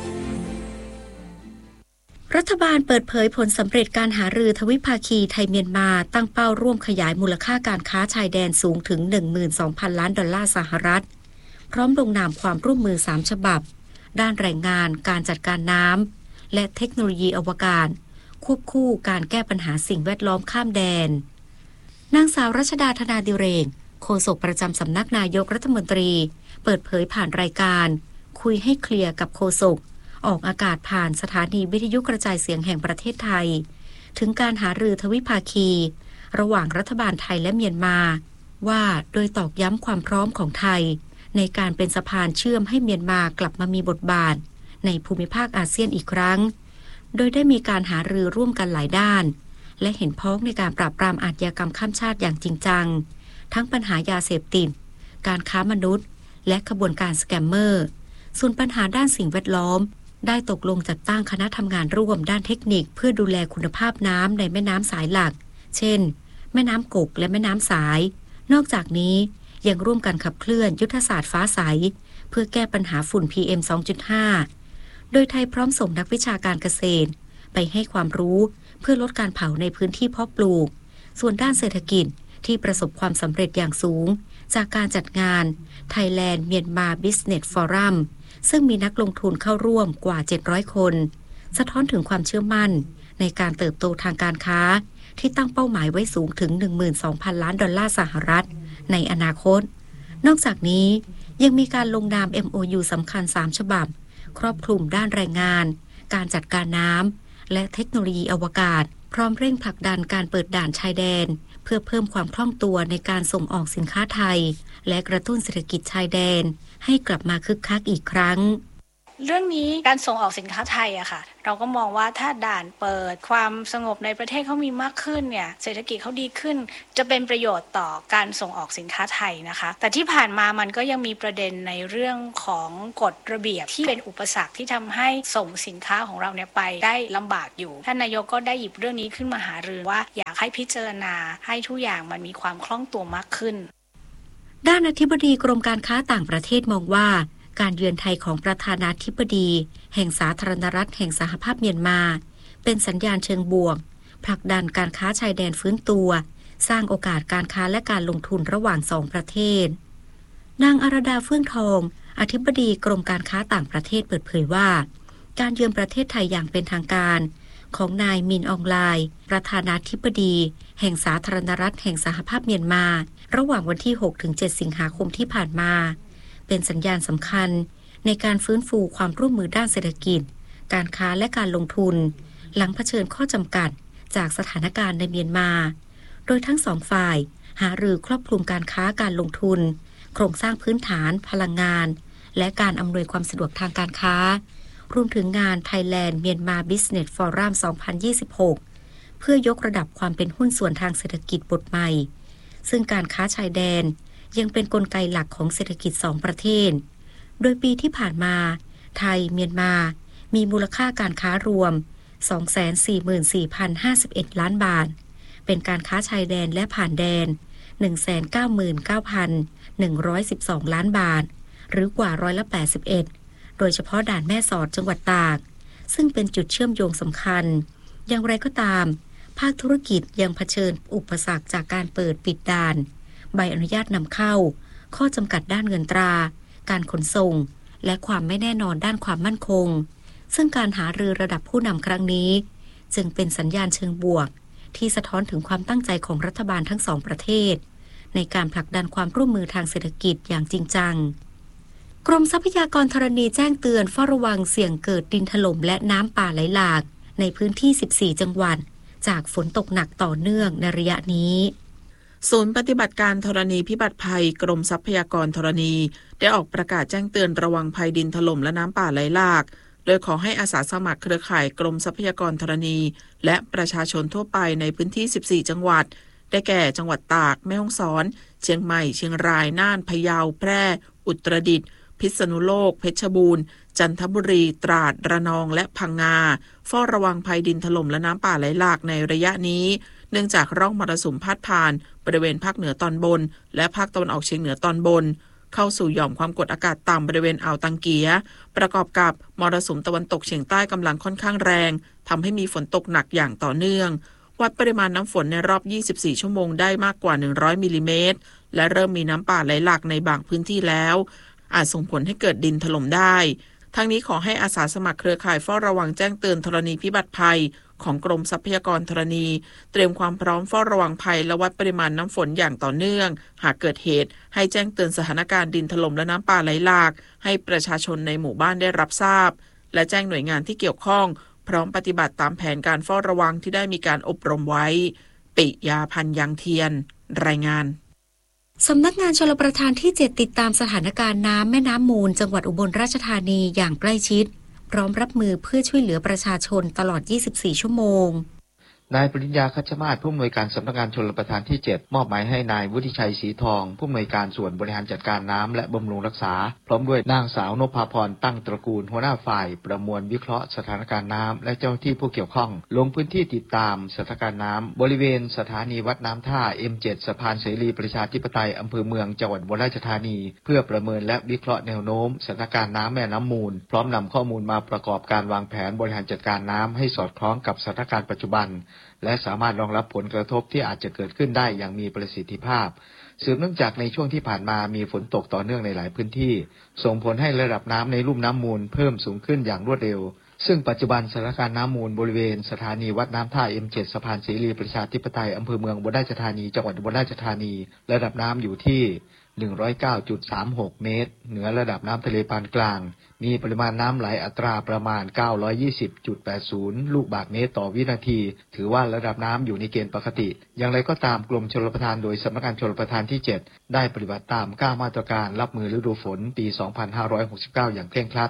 รัฐบาลเปิดเผยผลสำเร็จการหารือทวิภาคีไทยเมียนมาตั้งเป้าร่วมขยายมูลค่าการค้าชายแดนสูงถึง หนึ่งหมื่นสองพัน ล้านดอลลาร์สหรัฐพร้อมลงนามความร่วมมือสามฉบับด้านแรงงานการจัดการน้ำและเทคโนโลยีอวกาศควบคู่การแก้ปัญหาสิ่งแวดล้อมข้ามแดนนางสาวรัชดาธนาดิเรกโฆษกประจำสำนักนายกรัฐมนตรีเปิดเผยผ่านรายการคุยให้เคลียร์กับโฆษกออกอากาศผ่านสถานีวิทยุกระจายเสียงแห่งประเทศไทยถึงการหารือทวิภาคีระหว่างรัฐบาลไทยและเมียนมาว่าโดยตอกย้ำความพร้อมของไทยในการเป็นสะพานเชื่อมให้เมียนมากลับมามีบทบาทในภูมิภาคอาเซียนอีกครั้งโดยได้มีการหารือร่วมกันหลายด้านและเห็นพ้องในการปราบปรามอาชญากรรมข้ามชาติอย่างจริงจังทั้งปัญหายาเสพติดการค้ามนุษย์และขบวนการสแกมเมอร์ส่วนปัญหาด้านสิ่งแวดล้อมได้ตกลงจัดตั้งคณะทำงานร่วมด้านเทคนิคเพื่อดูแลคุณภาพน้ำในแม่น้ำสายหลักเช่นแม่น้ำกกและแม่น้ำสายนอกจากนี้ยังร่วมกันขับเคลื่อนยุทธศาสตร์ฟ้าใสเพื่อแก้ปัญหาฝุ่น พี เอ็ม สองจุดห้า โดยไทยพร้อมส่งนักวิชาการเกษตรไปให้ความรู้เพื่อลดการเผาในพื้นที่เพาะปลูกส่วนด้านเศรษฐกิจที่ประสบความสำเร็จอย่างสูงจากการจัดงาน Thailand Myanmar Business Forum ซึ่งมีนักลงทุนเข้าร่วมกว่าเจ็ดร้อยคนสะท้อนถึงความเชื่อมั่นในการเติบโตทางการค้าที่ตั้งเป้าหมายไว้สูงถึง หนึ่งหมื่นสองพัน ล้านดอลลาร์สหรัฐในอนาคตนอกจากนี้ยังมีการลงนาม เอ็ม โอ ยู สำคัญสามฉบับครอบคลุมด้านแรงงานการจัดการน้ำและเทคโนโลยีอวกาศพร้อมเร่งผลักดันการเปิดด่านชายแดนเพื่อเพิ่มความคล่องตัวในการส่งออกสินค้าไทยและกระตุ้นเศรษฐกิจชายแดนให้กลับมาคึกคักอีกครั้งเรื่องนี้การส่งออกสินค้าไทยอะค่ะเราก็มองว่าถ้าด่านเปิดความสงบในประเทศเขามีมากขึ้นเนี่ยเศรษฐกิจเขาดีขึ้นจะเป็นประโยชน์ต่อการส่งออกสินค้าไทยนะคะแต่ที่ผ่านมามันก็ยังมีประเด็นในเรื่องของกฎระเบียบที่เป็นอุปสรรคที่ทำให้ส่งสินค้าของเราเนี่ยไปได้ลำบากอยู่ท่านนายกก็ได้หยิบเรื่องนี้ขึ้นมาหารือว่าอยากให้พิจารณาให้ทุกอย่างมันมีความคล่องตัวมากขึ้นด้านอธิบดีกรมการค้าต่างประเทศมองว่าการเยือนไทยของประธานาธิบดีแห่งสาธารณรัฐแห่งสหภาพเมียนมาเป็นสัญญาณเชิงบวกผลักดันการค้าชายแดนฟื้นตัวสร้างโอกาสการค้าและการลงทุนระหว่างสองประเทศนางอรดาเฟื่องทองอธิบดีกรมการค้าต่างประเทศเปิดเผยว่าการเยือนประเทศไทยอย่างเป็นทางการของนายมินอองไลน์ประธานาธิบดีแห่งสาธารณรัฐแห่งสหภาพเมียนมาระหว่างวันที่ หกถึงเจ็ด สิงหาคมที่ผ่านมาเป็นสัญญาณสำคัญในการฟื้นฟูความร่วมมือด้านเศรษฐกิจการค้าและการลงทุนหลังเผชิญข้อจำกัดจากสถานการณ์ในเมียนมาโดยทั้งสองฝ่ายหารือครอบคลุมการค้าการลงทุนโครงสร้างพื้นฐานพลังงานและการอำนวยความสะดวกทางการค้ารวมถึงงาน Thailand Myanmar Business Forum สองพันยี่สิบหกเพื่อยกระดับความเป็นหุ้นส่วนทางเศรษฐกิจบทใหม่ซึ่งการค้าชายแดนยังเป็นกลไกหลักของเศรษฐกิจสองประเทศโดยปีที่ผ่านมาไทยเมียนมามีมูลค่าการค้ารวม สองแสนสี่หมื่นสี่พันห้าสิบเอ็ด ล้านบาทเป็นการค้าชายแดนและผ่านแดน หนึ่งแสนเก้าหมื่นเก้าพันหนึ่งร้อยสิบสอง ล้านบาทหรือกว่าร้อยละแปดสิบเอ็ดโดยเฉพาะด่านแม่สอดจังหวัดตากซึ่งเป็นจุดเชื่อมโยงสำคัญอย่างไรก็ตามภาคธุรกิจยังเผชิญอุปสรรคจากการเปิดปิดด่านใบอนุญาตนำเข้าข้อจำกัดด้านเงินตราการขนส่งและความไม่แน่นอนด้านความมั่นคงซึ่งการหารือระดับผู้นำครั้งนี้จึงเป็นสัญญาณเชิงบวกที่สะท้อนถึงความตั้งใจของรัฐบาลทั้งสองประเทศในการผลักดันความร่วมมือทางเศรษฐกิจอย่างจริงจังกรมทรัพยากรธรณีแจ้งเตือนเฝ้าระวังเสี่ยงเกิดดินถล่มและน้ำป่าไหลหลากในพื้นที่สิบสี่จังหวัดจากฝนตกหนักต่อเนื่องในระยะนี้ศูนย์ปฏิบัติการธรณีพิบัติภัยกรมทรัพยากรธรณีได้ออกประกาศแจ้งเตือนระวังภัยดินถล่มและน้ำป่าไหลหลากโดยขอให้อาสาสมัครเครือข่ายกรมทรัพยากรธรณีและประชาชนทั่วไปในพื้นที่สิบสี่จังหวัดได้แก่จังหวัดตากแม่ฮ่องสอนเชียงใหม่เชียงรายน่านพะเยาแพร่อุตรดิตถ์พิษณุโลกเพชรบูรณ์จันทบุรีตราดระนองและพังงาเฝ้าระวังภัยดินถล่มและน้ำป่าไหลหลากในระยะนี้เนื่องจากร่องมรสุมพาดผ่านบริเวณภาคเหนือตอนบนและภาคตะวันออกเฉียงเหนือตอนบนเข้าสู่หย่อมความกดอากาศต่ำบริเวณอ่าวตังเกียประกอบกับมรสุมตะวันตกเฉียงใต้กำลังค่อนข้างแรงทำให้มีฝนตกหนักอย่างต่อเนื่องวัดปริมาณน้ำฝนในรอบยี่สิบสี่ชั่วโมงได้มากกว่าหนึ่งร้อยมิลลิเมตรและเริ่มมีน้ำป่าไหลหลากในบางพื้นที่แล้วอาจส่งผลให้เกิดดินถล่มได้ทั้งนี้ขอให้อาสาสมัครเครือข่ายเฝ้าระวังแจ้งเตือนธรณีพิบัติภัยของกรมทรัพยากรธรณีเตรียมความพร้อมเฝ้าระวังภัยและวัดปริมาณน้ำฝนอย่างต่อเนื่องหากเกิดเหตุให้แจ้งเตือนสถานการณ์ดินถล่มและน้ำป่าไหลหลากให้ประชาชนในหมู่บ้านได้รับทราบและแจ้งหน่วยงานที่เกี่ยวข้องพร้อมปฏิบัติตามแผนการเฝ้าระวังที่ได้มีการอบรมไว้ปิยาพันธ์ยังเทียนรายงานสำนักงานชลประทานที่เจ็ดติดตามสถานการณ์น้ำแม่น้ำมูลจังหวัดอุบลราชธานีอย่างใกล้ชิดพร้อมรับมือเพื่อช่วยเหลือประชาชนตลอดยี่สิบสี่ชั่วโมงนายปริญญาคัชมาศผู้อำนวยการสำนักงานชลประทานที่เจ็ดมอบหมายให้นายวุฒิชัยศรีทองผู้อำนวยการส่วนบริหารจัดการน้ำและบำรุงรักษาพร้อมด้วยนางสาวนภาพรตั้งตระกูลหัวหน้าฝ่ายประมวลวิเคราะห์สถานการณ์น้ำและเจ้าหน้าที่ผู้เกี่ยวข้องลงพื้นที่ติดตามสถานการณ์น้ำบริเวณสถานีวัดน้ำท่า เอ็ม เจ็ด สะพานเสรีประชาธิปไตยอำเภอเมืองจังหวัดอุบลราชธานีเพื่อประเมินและวิเคราะห์แนวโน้มสถานการณ์น้ำแม่น้ำมูลพร้อมนำข้อมูลมาประกอบการวางแผนบริหารจัดการน้ำให้สอดคล้องกับสถานการณ์ปัจจุบันและสามารถรองรับผลกระทบที่อาจจะเกิดขึ้นได้อย่างมีประสิทธิภาพสืบเนื่องจากในช่วงที่ผ่านมามีฝนตกต่อเนื่องในหลายพื้นที่ส่งผลให้ระดับน้ำในลุ่มน้ำมูลเพิ่มสูงขึ้นอย่างรวดเร็วซึ่งปัจจุบันสถานการณ์น้ำมูลบริเวณสถานีวัดน้ำท่า เอ็ม เจ็ด สะพานเสรีประชาธิปไตยอำเภอเมืองอุบลราชธานีจังหวัดอุบลราชธานีระดับน้ำอยู่ที่ หนึ่งร้อยเก้าจุดสามหก เมตรเหนือระดับน้ำทะเลปานกลางมีปริมาณน้ำไหลอัตราประมาณ เก้าร้อยยี่สิบจุดแปดศูนย์ ลูกบาศก์เมตรต่อวินาทีถือว่าระดับน้ำอยู่ในเกณฑ์ปกติอย่างไรก็ตามกรมชลประทานโดยสำนักงานชลประทานที่เจ็ดได้ปฏิบัติตามเก้ามาตรการรับมือฤดูฝนปี สองพันห้าร้อยหกสิบเก้า อย่างเคร่งครัด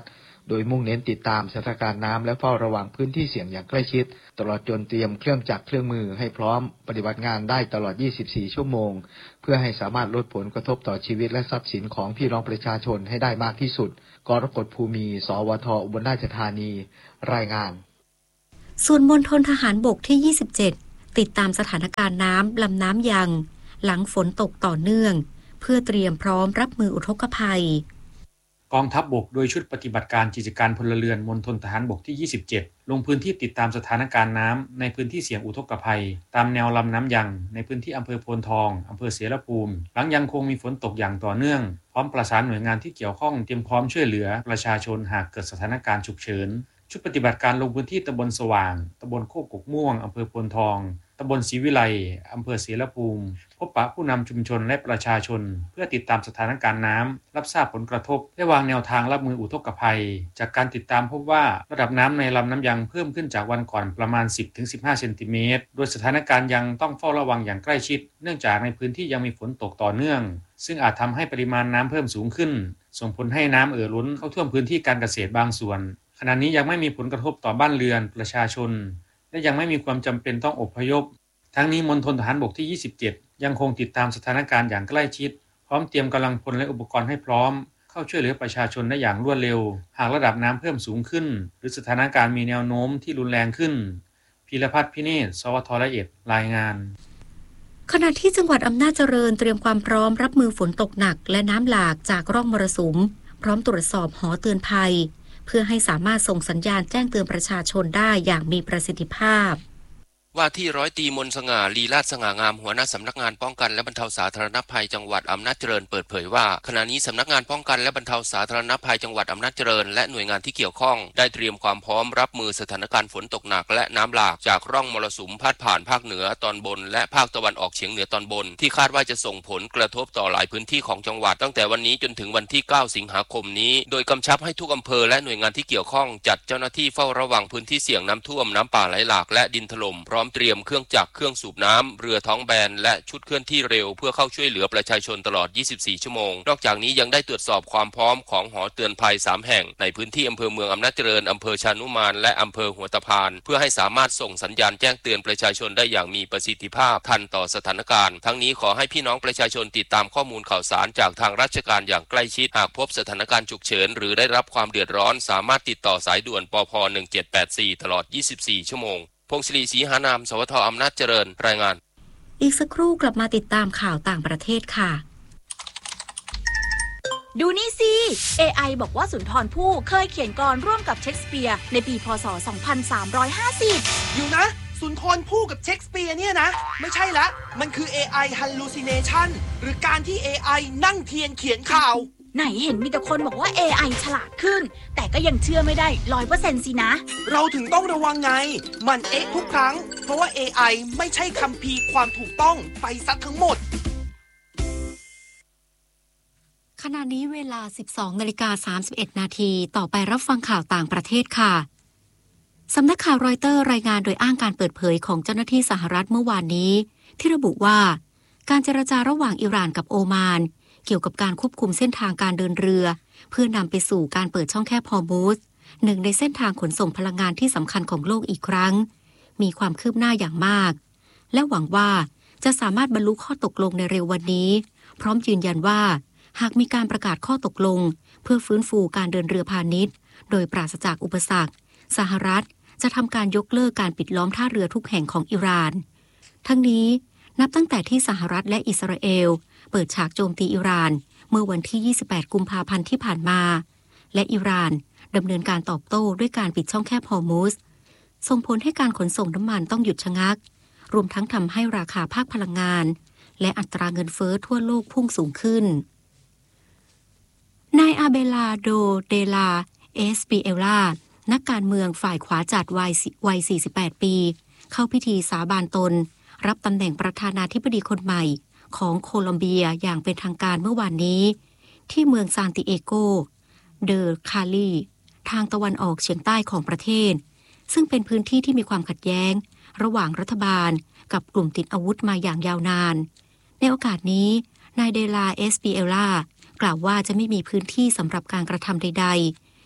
โดยมุ่งเน้นติดตามสถานการณ์น้ำและเฝ้าระวังพื้นที่เสี่ยงอย่างใกล้ชิดตลอดจนเตรียมเครื่องจักรเครื่องมือให้พร้อมปฏิบัติงานได้ตลอดยี่สิบสี่ชั่วโมงเพื่อให้สามารถลดผลกระทบต่อชีวิตและทรัพย์สินของพี่น้องประชาชนให้ได้มากที่สุดกรกฎภูมิสวทอุบลราชธานีรายงานส่วนมณฑลทหารบกที่ยี่สิบเจ็ดติดตามสถานการณ์น้ำลำน้ำยังหลังฝนตกต่อเนื่องเพื่อเตรียมพร้อมรับมืออุทกภัยกองทัพบกโดยชุดปฏิบัติการกิจการพลเรือนมณฑลทหารบกที่ยี่สิบเจ็ดลงพื้นที่ติดตามสถานการณ์น้ำในพื้นที่เสี่ยงอุทกภัยตามแนวลำน้ำยังในพื้นที่อำเภอโพนทองอำเภอเสรภูมิหลังยังคงมีฝนตกอย่างต่อเนื่องพร้อมประสานหน่วยงานที่เกี่ยวข้องเตรียมพร้อมช่วยเหลือประชาชนหากเกิดสถานการณ์ฉุกเฉินชุดปฏิบัติการลงพื้นที่ตำบลสว่างตำบลโคกกกม่วงอำเภอโพนทองตำบลศรีวิไลอำเภอเสรภูมิพบปะผู้นำชุมชนและประชาชนเพื่อติดตามสถานการณ์น้ำรับทราบผลกระทบและวางแนวทางรับมืออุทกภัยจากการติดตามพบว่าระดับน้ำในลำน้ำยังเพิ่มขึ้นจากวันก่อนประมาณ สิบถึงสิบห้า เซนติเมตรโดยสถานการณ์ยังต้องเฝ้าระวังอย่างใกล้ชิดเนื่องจากในพื้นที่ยังมีฝนตกต่อเนื่องซึ่งอาจทำให้ปริมาณน้ำเพิ่มสูงขึ้นส่งผลให้น้ำเอ่อล้นเข้าท่วมพื้นที่การเกษตรบางส่วนขณะนี้ยังไม่มีผลกระทบต่อบ้านเรือนประชาชนและยังไม่มีความจำเป็นต้องอพยพทั้งนี้มณฑลทหารบกที่ยี่สิบเจ็ดยังคงติดตามสถานการณ์อย่างใกล้ชิดพร้อมเตรียมกำลังพลและอุปกรณ์ให้พร้อมเข้าช่วยเหลือประชาชนได้อย่างรวดเร็วหากระดับน้ำเพิ่มสูงขึ้นหรือสถานการณ์มีแนวโน้มที่รุนแรงขึ้นพีรพัฒน์พิเนศ สวทละเอียดรายงานขณะที่จังหวัดอำนาจเจริญเตรียมความพร้อมรับมือฝนตกหนักและน้ำหลากจากร่องมรสุมพร้อมตรวจสอบหอเตือนภัยเพื่อให้สามารถส่งสัญญาณแจ้งเตือนประชาชนได้อย่างมีประสิทธิภาพว่าที่ร้อยตรีมนสง่าลีลาศสง่างามหัวหน้าสำนักงานป้องกันและบรรเทาสาธารณภัยจังหวัดอำนาจเจริญเปิดเผยว่าขณะนี้สำนักงานป้องกันและบรรเทาสาธารณภัยจังหวัดอำนาจเจริญและหน่วยงานที่เกี่ยวข้องได้เตรียมความพร้อมรับมือสถานการณ์ฝนตกหนักและน้ำหลากจากร่องมรสุมพาดผ่านภาคเหนือตอนบนและภาคตะวันออกเฉียงเหนือตอนบนที่คาดว่าจะส่งผลกระทบต่อหลายพื้นที่ของจังหวัดตั้งแต่วันนี้จนถึงวันที่เก้าสิงหาคมนี้โดยกำชับให้ทุกอำเภอและหน่วยงานที่เกี่ยวข้องจัดเจ้าหน้าที่เฝ้าระวังพื้นที่เสี่ยงน้ำท่วมน้ำป่าไหลหลากและดินถล่มพร้อมเตรียมเครื่องจักรเครื่องสูบน้ำเรือท้องแบนและชุดเคลื่อนที่เร็วเพื่อเข้าช่วยเหลือประชาชนตลอดยี่สิบสี่ชั่วโมงนอกจากนี้ยังได้ตรวจสอบความพร้อมของหอเตือนภัยสามแห่งในพื้นที่อำเภอเมืองอำนาจเจริญอำเภอชานุมานและอำเภอหัวตะพานเพื่อให้สามารถส่งสัญญาณแจ้งเตือนประชาชนได้อย่างมีประสิทธิภาพทันต่อสถานการณ์ทั้งนี้ขอให้พี่น้องประชาชนติดตามข้อมูลข่าวสารจากทางราชการอย่างใกล้ชิดหากพบสถานการณ์ฉุกเฉินหรือได้รับความเดือดร้อนสามารถติดต่อสายด่วนปภหนึ่งเจ็ดแปดสี่ตลอดยี่สิบสี่ชั่วโมงพงศรีศรีหานาม สวทอำนาจเจริญรายงานอีกสักครู่กลับมาติดตามข่าวต่างประเทศค่ะดูนี่สิ เอ ไอ บอกว่าสุนทรภู่เคยเขียนกลร่วมกับเชคสเปียร์ในปีพ.ศ. สองพันสามร้อยห้าสิบอยู่นะสุนทรภู่กับเชคสเปียร์เนี่ยนะไม่ใช่ละมันคือ เอ ไอ hallucination หรือการที่ เอ ไอ นั่งเทียนเขียนข่าวไหนเห็นมีแต่คนบอกว่า เอ ไอ ฉลาดขึ้นแต่ก็ยังเชื่อไม่ได้ ร้อยเปอร์เซ็นต์ สินะเราถึงต้องระวังไงมันเอ๊ะทุกครั้งเพราะว่า เอ ไอ ไม่ใช่คัมภีร์ความถูกต้องไปซะทั้งหมดขณะนี้เวลา สิบสองนาฬิกาสามสิบเอ็ดนาทีต่อไปรับฟังข่าวต่างประเทศค่ะสำนักข่าวรอยเตอร์รายงานโดยอ้างการเปิดเผยของเจ้าหน้าที่สหรัฐเมื่อวานนี้ที่ระบุว่าการเจรจาระหว่างอิหร่านกับโอมานเกี่ยวกับการควบคุมเส้นทางการเดินเรือเพื่อนำไปสู่การเปิดช่องแคบฮอร์มุซหนึ่งในเส้นทางขนส่งพลังงานที่สำคัญของโลกอีกครั้งมีความคืบหน้าอย่างมากและหวังว่าจะสามารถบรรลุข้อตกลงในเร็ววันนี้พร้อมยืนยันว่าหากมีการประกาศข้อตกลงเพื่อฟื้นฟูการเดินเรือพาณิชย์โดยปราศจากอุปสรรคสหรัฐจะทำการยกเลิกการปิดล้อมท่าเรือทุกแห่งของอิหร่านทั้งนี้นับตั้งแต่ที่สหรัฐและอิสราเอลเปิดฉากโจมตีอิหร่านเมื่อวันที่ยี่สิบแปดกุมภาพันธ์ที่ผ่านมาและอิหร่านดำเนินการตอบโต้ด้วยการปิดช่องแคบฮอร์มุซส่งผลให้การขนส่งน้ำมันต้องหยุดชะงักรวมทั้งทำให้ราคาภาคพลังงานและอัตราเงินเฟ้อทั่วโลกพุ่งสูงขึ้นนายอาเบลาโดเดลาเอสปิเอลานักการเมืองฝ่ายขวาจัดวัยสี่สิบแปดปีเข้าพิธีสาบานตนรับตำแหน่งประธานาธิบดีคนใหม่ของโคลอมเบียอย่างเป็นทางการเมื่อวานนี้ที่เมืองซานติเอโกเดอคาลีทางตะวันออกเฉียงใต้ของประเทศซึ่งเป็นพื้นที่ที่มีความขัดแย้งระหว่างรัฐบาลกับกลุ่มติดอาวุธมาอย่างยาวนานในโอกาสนี้นายเดลาเอสปิเอลากล่าวว่าจะไม่มีพื้นที่สำหรับการกระทำใดๆ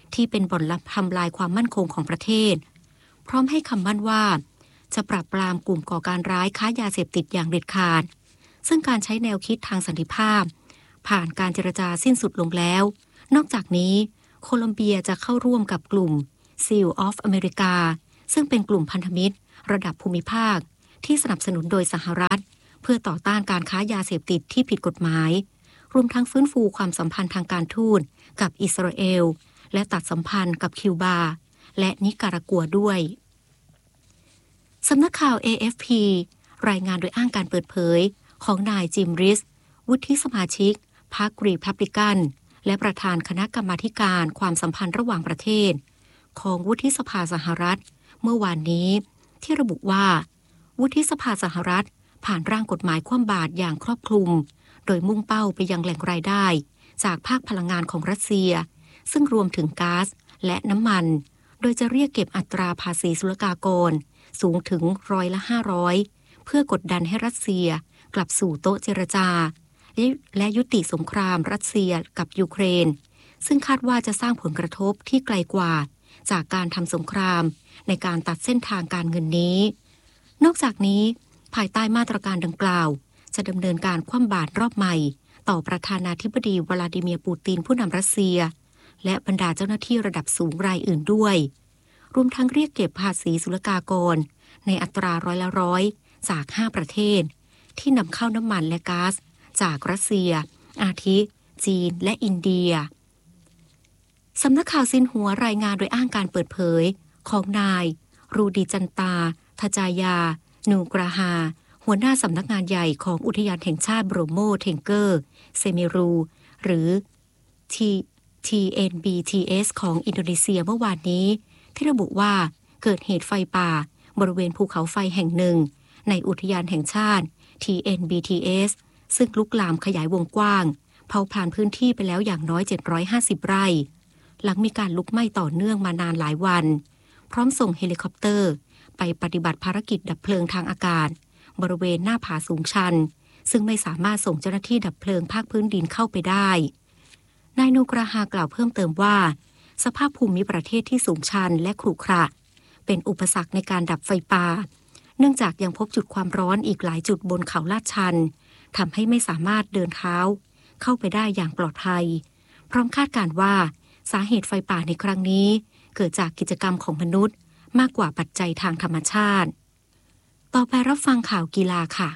ที่เป็นบ่อนลับทำลายความมั่นคงของประเทศพร้อมให้คำมั่นว่าจะปราบปรามกลุ่มก่อการร้ายค้ายาเสพติดอย่างเด็ดขาดซึ่งการใช้แนวคิดทางสันติภาพผ่านการเจรจาสิ้นสุดลงแล้วนอกจากนี้โคลอมเบียจะเข้าร่วมกับกลุ่ม Seal of America ซึ่งเป็นกลุ่มพันธมิตรระดับภูมิภาคที่สนับสนุนโดยสหรัฐเพื่อต่อต้านการค้ายาเสพติดที่ผิดกฎหมายรวมทั้งฟื้นฟูความสัมพันธ์ทางการทูตกับอิสราเอลและตัดสัมพันธ์กับคิวบาและนิการากัวด้วยสำนักข่าว เอ เอฟ พี รายงานโดยอ้างการเปิดเผยของนายจิมริสวุฒิสมาชิกพรรครีพับลิกันและประธานคณะกรรมาธิการความสัมพันธ์ระหว่างประเทศของวุฒิสภาสหรัฐเมื่อวานนี้ที่ระบุว่าวุฒิสภาสหรัฐผ่านร่างกฎหมายคว่ำบาตรอย่างครอบคลุมโดยมุ่งเป้าไปยังแหล่งรายได้จากภาคพลังงานของรัสเซียซึ่งรวมถึงก๊าซและน้ำมันโดยจะเรียกเก็บอัตราภาษีศุลกากรสูงถึงร้อยละห้าร้อยเพื่อกดดันให้รัสเซียกลับสู่โต๊ะเจรจาและยุติสงครามรัสเซียกับยูเครนซึ่งคาดว่าจะสร้างผลกระทบที่ไกลกว่าจากการทำสงครามในการตัดเส้นทางการเงินนี้นอกจากนี้ภายใต้มาตรการดังกล่าวจะดำเนินการคว่ำบาตรรอบใหม่ต่อประธานาธิบดีวลาดิเมียร์ปูตินผู้นำรัสเซียและบรรดาเจ้าหน้าที่ระดับสูงรายอื่นด้วยรวมทั้งเรียกเก็บภาษีศุลกากรในอัตราร้อยละร้อยจากห้าประเทศที่นำเข้าน้ำมันและก๊าซจากรัสเซียอาทิจีนและอินเดียสำนักข่าวซินหัวรายงานโดยอ้างการเปิดเผยของนายรูดิจันตาทจายานูกราฮาหัวหน้าสำนักงานใหญ่ของอุทยานแห่งชาติโบรโมเทงเกอร์เซเมรูหรือ ที เอ็น บี ที เอส ของอินโดนีเซียเมื่อวานนี้ที่ระบุว่าเกิดเหตุไฟป่าบริเวณภูเขาไฟแห่งหนึ่งในอุทยานแห่งชาติ ที เอ็น บี ที เอส ซึ่งลุกลามขยายวงกว้างเผาผลาญพื้นที่ไปแล้วอย่างน้อยเจ็ดร้อยห้าสิบไร่หลังมีการลุกไหม้ต่อเนื่องมานานหลายวันพร้อมส่งเฮลิคอปเตอร์ไปปฏิบัติภารกิจดับเพลิงทางอากาศบริเวณหน้าผาสูงชันซึ่งไม่สามารถส่งเจ้าหน้าที่ดับเพลิงภาคพื้นดินเข้าไปได้นายนูกราฮากล่าวเพิ่มเติมว่าสภาพภูมิประเทศที่สูงชันและขรุขระเป็นอุปสรรคในการดับไฟป่าเนื่องจากยังพบจุดความร้อนอีกหลายจุดบนเขาลาดชันทำให้ไม่สามารถเดินเท้าเข้าไปได้อย่างปลอดภัยพร้อมคาดการณ์ว่าสาเหตุไฟป่าในครั้งนี้เกิดจากกิจกรรมของมนุษย์มากกว่าปัจจัยทางธรรมชาติต่อไปรับฟังข่าวกีฬาค่ะ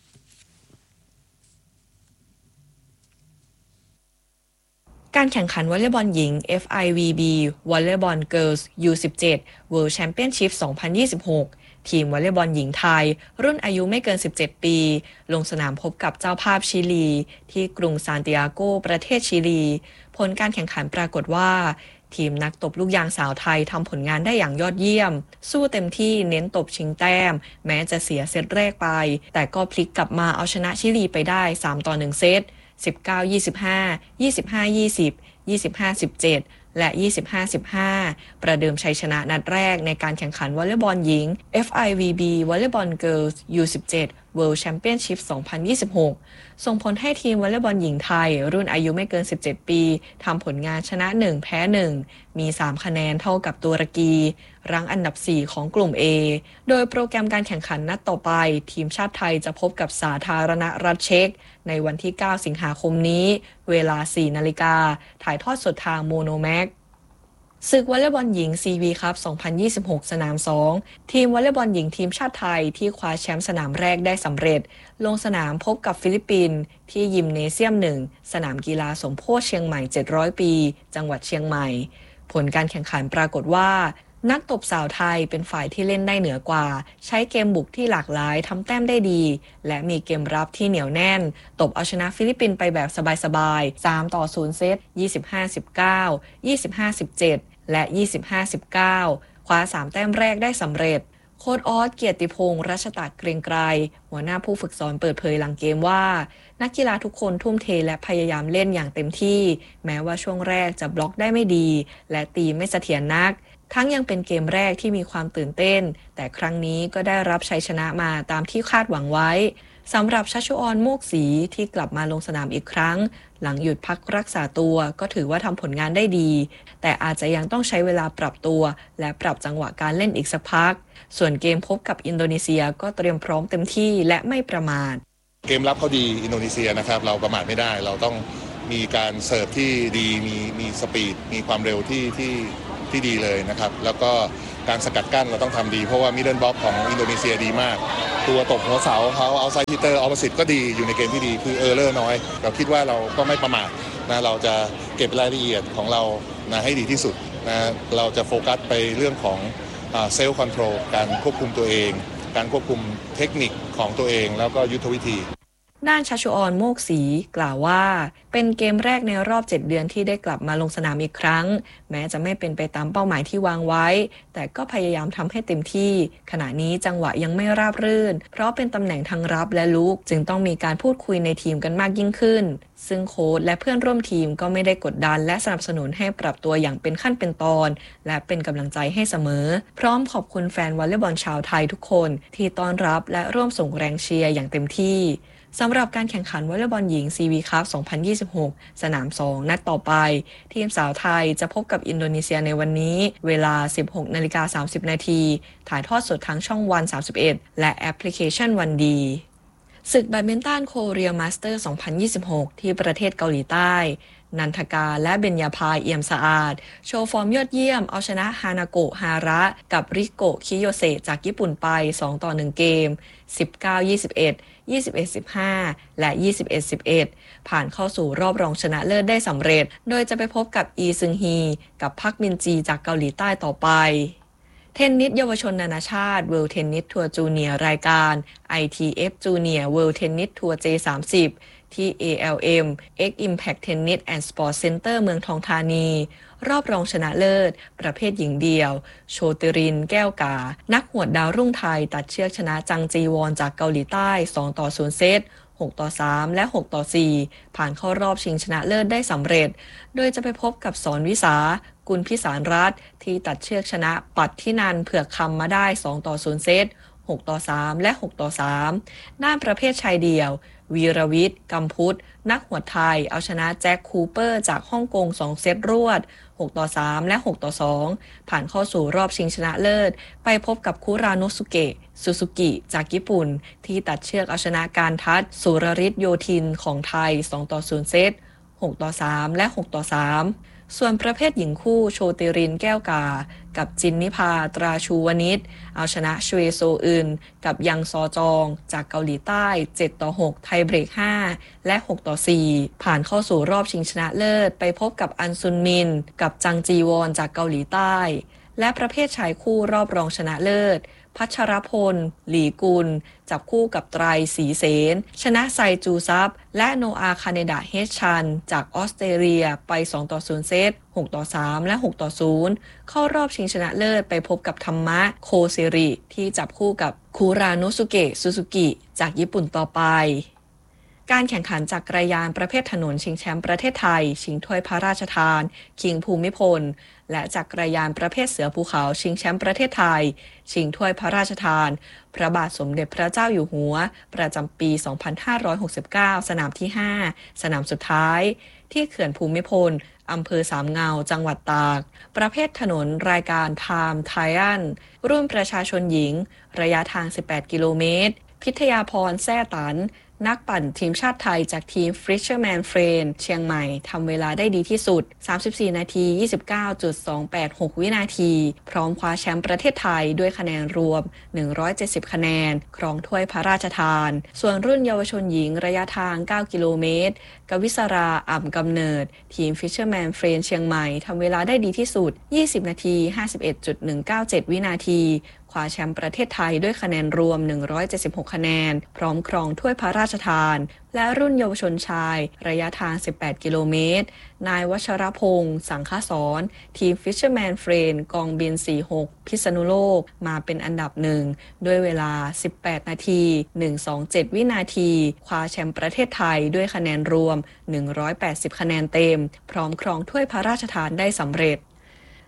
การแข่งขันวอลเลย์บอลหญิง เอฟ ไอ วี บี Volleyball Girls ยู สิบเจ็ด World Championship สองพันยี่สิบหก ทีมวอลเลย์บอลหญิงไทยรุ่นอายุไม่เกินสิบเจ็ดปีลงสนามพบกับเจ้าภาพชิลีที่กรุงซานติอาโกประเทศชิลีผลการแข่งขันปรากฏว่าทีมนักตบลูกยางสาวไทยทำผลงานได้อย่างยอดเยี่ยมสู้เต็มที่เน้นตบชิงแต้มแม้จะเสียเซตแรกไปแต่ก็พลิกกลับมาเอาชนะชิลีไปได้สามต่อหนึ่งเซตสิบเก้า ยี่สิบห้า ยี่สิบห้า ยี่สิบ ยี่สิบห้า สิบเจ็ดและ ยี่สิบห้า สิบห้า ประเดิมชัยชนะนัดแรกในการแข่งขันวอลเลย์บอลหญิง เอฟ ไอ วี บี Volleyball Girls ยู สิบเจ็ด World Championship สองพันยี่สิบหก ส่งผลให้ทีมวอลเลย์บอลหญิงไทยรุ่นอายุไม่เกินสิบเจ็ดปีทำผลงานชนะหนึ่งแพ้หนึ่งมีสามคะแนนเท่ากับตุรกีรั้งอันดับสี่ของกลุ่ม A โดยโปรแกรมการแข่งขันนัดต่อไปทีมชาติไทยจะพบกับสาธารณรัฐเช็กในวันที่เก้าสิงหาคมนี้เวลา สี่นาฬิกาถ่ายทอดสดทางโมโนแม็กศึกวอลเลย์บอลหญิง ซี วี คัพ สองพันยี่สิบหก สนามสองทีมวอลเลย์บอลหญิงทีมชาติไทยที่คว้าแชมป์สนามแรกได้สำเร็จลงสนามพบกับฟิลิปปินส์ที่ยิมเนเซียมหนึ่งสนามกีฬาสมโพธิเชียงใหม่เจ็ดร้อยปีจังหวัดเชียงใหม่ผลการแข่งขันปรากฏว่านักตบสาวไทยเป็นฝ่ายที่เล่นได้เหนือกว่าใช้เกมบุกที่หลากหลายทำแต้มได้ดีและมีเกมรับที่เหนียวแน่นตบเอาชนะฟิลิปปินส์ไปแบบสบายๆสามต่อศูนย์เซต ยี่สิบห้า สิบเก้า ยี่สิบห้า สิบเจ็ดและ ยี่สิบห้า สิบเก้า คว้าสามแต้มแรกได้สำเร็จโค้ชออสเกียรติพงษ์รัชตากเกรียงไกรหัวหน้าผู้ฝึกสอนเปิดเผยหลังเกมว่านักกีฬาทุกคนทุ่มเทและพยายามเล่นอย่างเต็มที่แม้ว่าช่วงแรกจะบล็อกได้ไม่ดีและตีไม่เสถียรนักทั้งยังเป็นเกมแรกที่มีความตื่นเต้นแต่ครั้งนี้ก็ได้รับชัยชนะมาตามที่คาดหวังไว้สำหรับชัชชุออนโมกศรีที่กลับมาลงสนามอีกครั้งหลังหยุดพักรักษาตัวก็ถือว่าทำผลงานได้ดีแต่อาจจะยังต้องใช้เวลาปรับตัวและปรับจังหวะการเล่นอีกสักพักส่วนเกมพบกับอินโดนีเซียก็เตรียมพร้อมเต็มที่และไม่ประมาทเกมรับเขาดีอินโดนีเซียนะครับเราประมาทไม่ได้เราต้องมีการเสิร์ฟที่ดีมีมีสปีดมีความเร็วที่ที่ที่ดีเลยนะครับแล้วก็การสกัดกั้นเราต้องทำดีเพราะว่ามิดเดิลบล็อกของอินโดนีเซียดีมากตัวตบหัวเสาเขาเอาไซด์ฮิตเตอร์ออปโปสิตก็ดีอยู่ในเกมที่ดีคือเออร์เลอร์น้อยเราคิดว่าเราก็ไม่ประมาทนะเราจะเก็บรายละเอียดของเรานะให้ดีที่สุดนะเราจะโฟกัสไปเรื่องของเซลล์คอนโทรลการควบคุมตัวเองการควบคุมเทคนิคของตัวเองแล้วก็ยุทธวิธีด้านชัชชุออนโมกศรีกล่าวว่าเป็นเกมแรกในรอบเจ็ดเดือนที่ได้กลับมาลงสนามอีกครั้งแม้จะไม่เป็นไปตามเป้าหมายที่วางไว้แต่ก็พยายามทำให้เต็มที่ขณะนี้จังหวะยังไม่ราบรื่นเพราะเป็นตำแหน่งทั้งรับและลุกจึงต้องมีการพูดคุยในทีมกันมากยิ่งขึ้นซึ่งโค้ชและเพื่อนร่วมทีมก็ไม่ได้กดดันและสนับสนุนให้ปรับตัวอย่างเป็นขั้นเป็นตอนและเป็นกำลังใจให้เสมอพร้อมขอบคุณแฟนวอลเลย์บอลชาวไทยทุกคนที่ต้อนรับและร่วมส่งแรงเชียร์อย่างเต็มที่สำหรับการแข่งขันวอลเลย์บอลหญิง ซี วี คัพ สองพันยี่สิบหก สนาม สอง นัดต่อไปทีมสาวไทยจะพบกับอินโดนีเซียในวันนี้เวลา สิบหกนาฬิกาสามสิบนาทีถ่ายทอดสดทางช่องวันสามสิบเอ็ดและแอปพลิเคชันวันดีศึกแบดมินตันโคเรียมาสเตอร์ สองพันยี่สิบหก ที่ประเทศเกาหลีใต้นันทกาและเบญญาภาเอี่ยมสะอาดโชว์ฟอร์มยอดเยี่ยมเอาชนะฮานาโกะฮาระกับริโกะคิโยเซะจากญี่ปุ่นไป สองต่อหนึ่ง เกม สิบเก้า ยี่สิบเอ็ด ยี่สิบเอ็ด สิบห้า และ ยี่สิบเอ็ด สิบเอ็ด ผ่านเข้าสู่รอบรองชนะเลิศได้สำเร็จโดยจะไปพบกับอีซึงฮีกับพักมินจีจากเกาหลีใต้ต่อไปเทนนิสเยาวชนนานาชาติ World Tennis Tour Junior รายการ ไอ ที เอฟ Junior World Tennis Tour เจ สามสิบ ที่ เอ แอล เอ็ม X Impact Tennis and Sports Center เมืองทองธานีรอบรองชนะเลิศประเภทหญิงเดี่ยวโชติรินแก้วกานักหวดดาวรุ่งไทยตัดเชือกชนะจังจีวอนจากเกาหลีใต้ สองต่อศูนย์ เซต หกต่อสาม และ หกต่อสี่ ผ่านเข้ารอบชิงชนะเลิศได้สำเร็จโดยจะไปพบกับสอนวิสากุลพิสารรัตน์ที่ตัดเชือกชนะปัดที่นันเผือกคำมาได้ สองต่อศูนย์ เซต หกต่อสาม และ หกต่อสาม ด้านประเภทชายเดี่ยววีรวิทย์กัมพุทธนักหวดไทยเอาชนะแจ็คคูเปอร์จากฮ่องกงสองเซตรวดหกต่อสาม และ หกต่อสอง ผ่านเข้าสู่รอบชิงชนะเลิศไปพบกับคุราโนสุเกะซูซูกิจากญี่ปุ่นที่ตัดเชือกเอาชนะการทัศน์สุรฤทธิ์โยธินของไทย สองต่อศูนย์ เซต หกต่อสาม และ หกต่อสาม ส่วนประเภทหญิงคู่โชติรินแก้วกากับจินนิพาตราชูวนิชเอาชนะชเวโซอึนกับยังซอจองจากเกาหลีใต้ เจ็ดต่อหก ไทยเบรก ห้า และ หกต่อสี่ ผ่านเข้าสู่รอบชิงชนะเลิศไปพบกับอันซุนมินกับจังจีวอนจากเกาหลีใต้และประเภทชายคู่รอบรองชนะเลิศพัชรพลหลีกุลจับคู่กับไตรศรีเสนชนะไซจูซับและโนอาคาเนดะเฮชันจากออสเตรเลียไป สองต่อศูนย์ เซต หกต่อสาม และ หกต่อศูนย์ เข้ารอบชิงชนะเลิศไปพบกับธรรมะโคเซริที่จับคู่กับคุราโนสุเกะซูซูกิจากญี่ปุ่นต่อไปการแข่งขันจักรยานประเภทถนนชิงแชมป์ประเทศไทยชิงถ้วยพระราชทานคิงภูมิพลและจักรยานประเภทเสือภูเขาชิงแชมป์ประเทศไทยชิงถ้วยพระราชทานพระบาทสมเด็จพระเจ้าอยู่หัวประจำปี สองพันห้าร้อยหกสิบเก้า สนามที่ ห้า สนามสุดท้ายที่เขื่อนภูมิพลอำเภอสามเงาจังหวัดตากประเภทถนนรายการ Time Trial รุ่นประชาชนหญิงระยะทางสิบแปดกิโลเมตรพิทยาพรแซ่ตันนักปั่นทีมชาติไทยจากทีม Fisherman Friend เชียงใหม่ทำเวลาได้ดีที่สุด สามสิบสี่นาทียี่สิบเก้าจุดสองแปดหก วินาทีพร้อมคว้าแชมป์ประเทศไทยด้วยคะแนนรวมหนึ่งร้อยเจ็ดสิบคะแนนครองถ้วยพระราชทานส่วนรุ่นเยาวชนหญิงระยะทางเก้ากิโลเมตรกวิศราอ่ำกำเนิดทีม Fisherman Friend เชียงใหม่ทำเวลาได้ดีที่สุดยี่สิบนาทีห้าสิบเอ็ดจุดหนึ่งเก้าเจ็ด วินาทีคว้าแชมป์ประเทศไทยด้วยคะแนนรวมหนึ่งร้อยเจ็ดสิบหกคะแนนพร้อมครองถ้วยพระราชทานและรุ่นเยาวชนชายระยะทางสิบแปดกิโลเมตรนายวชรพงษ์สังฆสอนทีม Fisherman Friend กองบินสี่สิบหกพิษณุโลกมาเป็นอันดับหนึ่งด้วยเวลาสิบแปดนาทีหนึ่งร้อยยี่สิบเจ็ดวินาทีคว้าแชมป์ประเทศไทยด้วยคะแนนรวมหนึ่งร้อยแปดสิบคะแนนเต็มพร้อมครองถ้วยพระราชทานได้สำเร็จ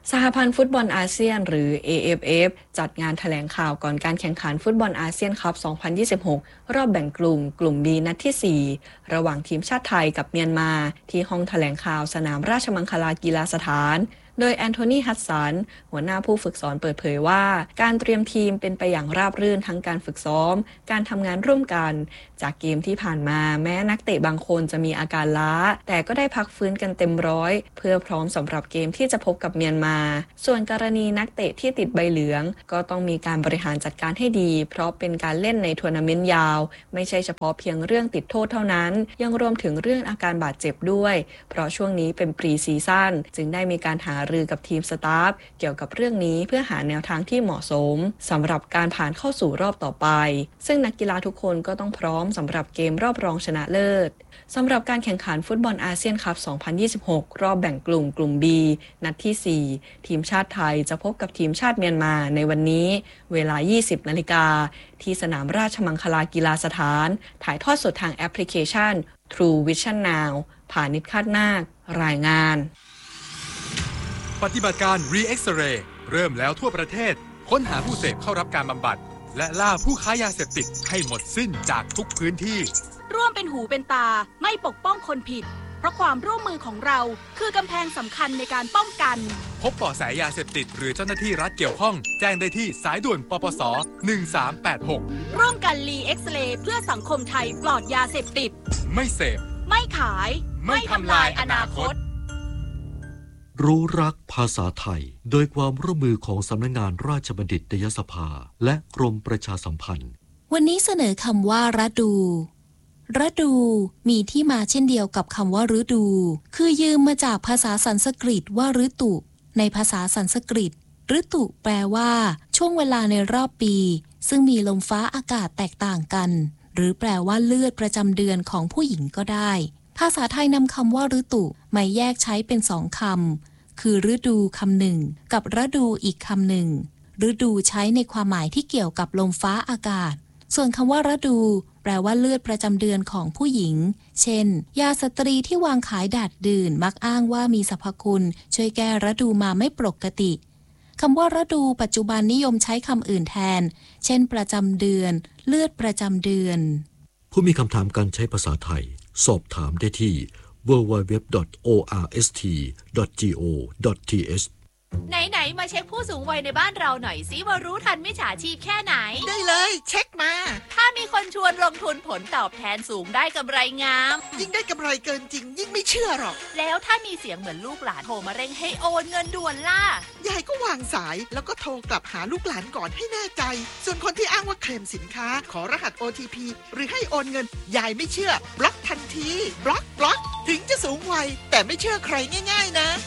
สหพันธ์ฟุตบอลอาเซียนหรือ เอ เอฟ เอฟ จัดงานแถลงข่าวก่อนการแข่งขันฟุตบอลอาเซียนคัพ สองพันยี่สิบหก รอบแบ่งกลุ่มกลุ่ม B นัดที่ สี่ ระหว่างทีมชาติไทยกับเมียนมาที่ห้องแถลงข่าวสนามราชมังคลากีฬาสถานโดยแอนโทนี ฮัดสันหัวหน้าผู้ฝึกสอนเปิดเผยว่าการเตรียมทีมเป็นไปอย่างราบรื่นทั้งการฝึกซ้อมการทำงานร่วมกันจากเกมที่ผ่านมาแม้นักเตะบางคนจะมีอาการล้าแต่ก็ได้พักฟื้นกันเต็มร้อยเพื่อพร้อมสำหรับเกมที่จะพบกับเมียนมาส่วนกรณีนักเตะที่ติดใบเหลืองก็ต้องมีการบริหารจัดการให้ดีเพราะเป็นการเล่นในทัวร์นาเมนต์ยาวไม่ใช่เฉพาะเพียงเรื่องติดโทษเท่านั้นยังรวมถึงเรื่องอาการบาดเจ็บด้วยเพราะช่วงนี้เป็นปรีซีซั่นจึงได้มีการหารือกับทีมสตาฟเกี่ยวกับเรื่องนี้เพื่อหาแนวทางที่เหมาะสมสำหรับการผ่านเข้าสู่รอบต่อไปซึ่งนักกีฬาทุกคนก็ต้องพร้อมสำหรับเกมรอบรองชนะเลิศสำหรับการแข่งขันฟุตบอลอาเซียนคัพ สองพันยี่สิบหก รอบแบ่งกลุ่มกลุ่ม B นัดที่ สี่ ทีมชาติไทยจะพบกับทีมชาติเมียนมาในวันนี้เวลา ยี่สิบนาฬิกาที่สนามราชมังคลากีฬาสถานถ่ายทอดสดทางแอปพลิเคชัน True Vision Now ผ่านิชคาดนาครายงานปฏิบัติการ Re-X-Ray เริ่มแล้วทั่วประเทศค้นหาผู้เสพเข้ารับการบำบัดและล่าผู้ค้ายาเสพติดให้หมดสิ้นจากทุกพื้นที่ร่วมเป็นหูเป็นตาไม่ปกป้องคนผิดเพราะความร่วมมือของเราคือกำแพงสำคัญในการป้องกันพบเบาะแสยาเสพติดหรือเจ้าหน้าที่รัฐเกี่ยวข้องแจ้งได้ที่สายด่วนปปส หนึ่งสามแปดหกร่วมกัน Re-X-Ray เพื่อสังคมไทยปลอดยาเสพติดไม่เสพไม่ขายไม่ทำลายอนาคตรู้รักภาษาไทยโดยความร่วมมือของสำนักงานราชบัณฑิตยสภาและกรมประชาสัมพันธ์วันนี้เสนอคำว่าฤดูฤดูมีที่มาเช่นเดียวกับคำว่าฤดูคือยืมมาจากภาษาสันสกฤตว่าฤตุในภาษาสันสกฤตฤตุแปลว่าช่วงเวลาในรอบปีซึ่งมีลมฟ้าอากาศแตกต่างกันหรือแปลว่าเลือดประจำเดือนของผู้หญิงก็ได้ภาษาไทยนำคำว่าฤตุมาแยกใช้เป็นสองคำคือฤดูคำหนึ่งกับฤดูอีกคำหนึ่งฤดูใช้ในความหมายที่เกี่ยวกับลมฟ้าอากาศส่วนคำว่าฤดูแปลว่าเลือดประจำเดือนของผู้หญิงเช่นยาสตรีที่วางขายดาดดื่นมักอ้างว่ามีสรรพคุณช่วยแก้ฤดูมาไม่ปกติคำว่าฤดูปัจจุบันนิยมใช้คำอื่นแทนเช่นประจำเดือนเลือดประจำเดือนผู้มีคำถามการใช้ภาษาไทยสอบถามได้ที่ ดับเบิลยู ดับเบิลยู ดับเบิลยู ดอท โอ อาร์ เอส ที ดอท จี โอ ดอท ที เอชไหนๆมาเช็คผู้สูงวัยในบ้านเราหน่อยสิว่ารู้ทันมิจฉาชีพแค่ไหนได้เลยเช็คมาถ้ามีคนชวนลงทุนผลตอบแทนสูงได้กำไรงามยิ่งได้กำไรเกินจริงยิ่งไม่เชื่อหรอกแล้วถ้ามีเสียงเหมือนลูกหลานโทรมาเร่งให้โอนเงินด่วนล่ะยายก็วางสายแล้วก็โทรกลับหาลูกหลานก่อนให้แน่ใจส่วนคนที่อ้างว่าเคลมสินค้าขอรหัส โอ ที พี หรือให้โอนเงินยายไม่เชื่อบล็อกทันทีบล็อกบล็อกถึงจะสูงวัยแต่ไม่เชื่อใครง่ายๆนะ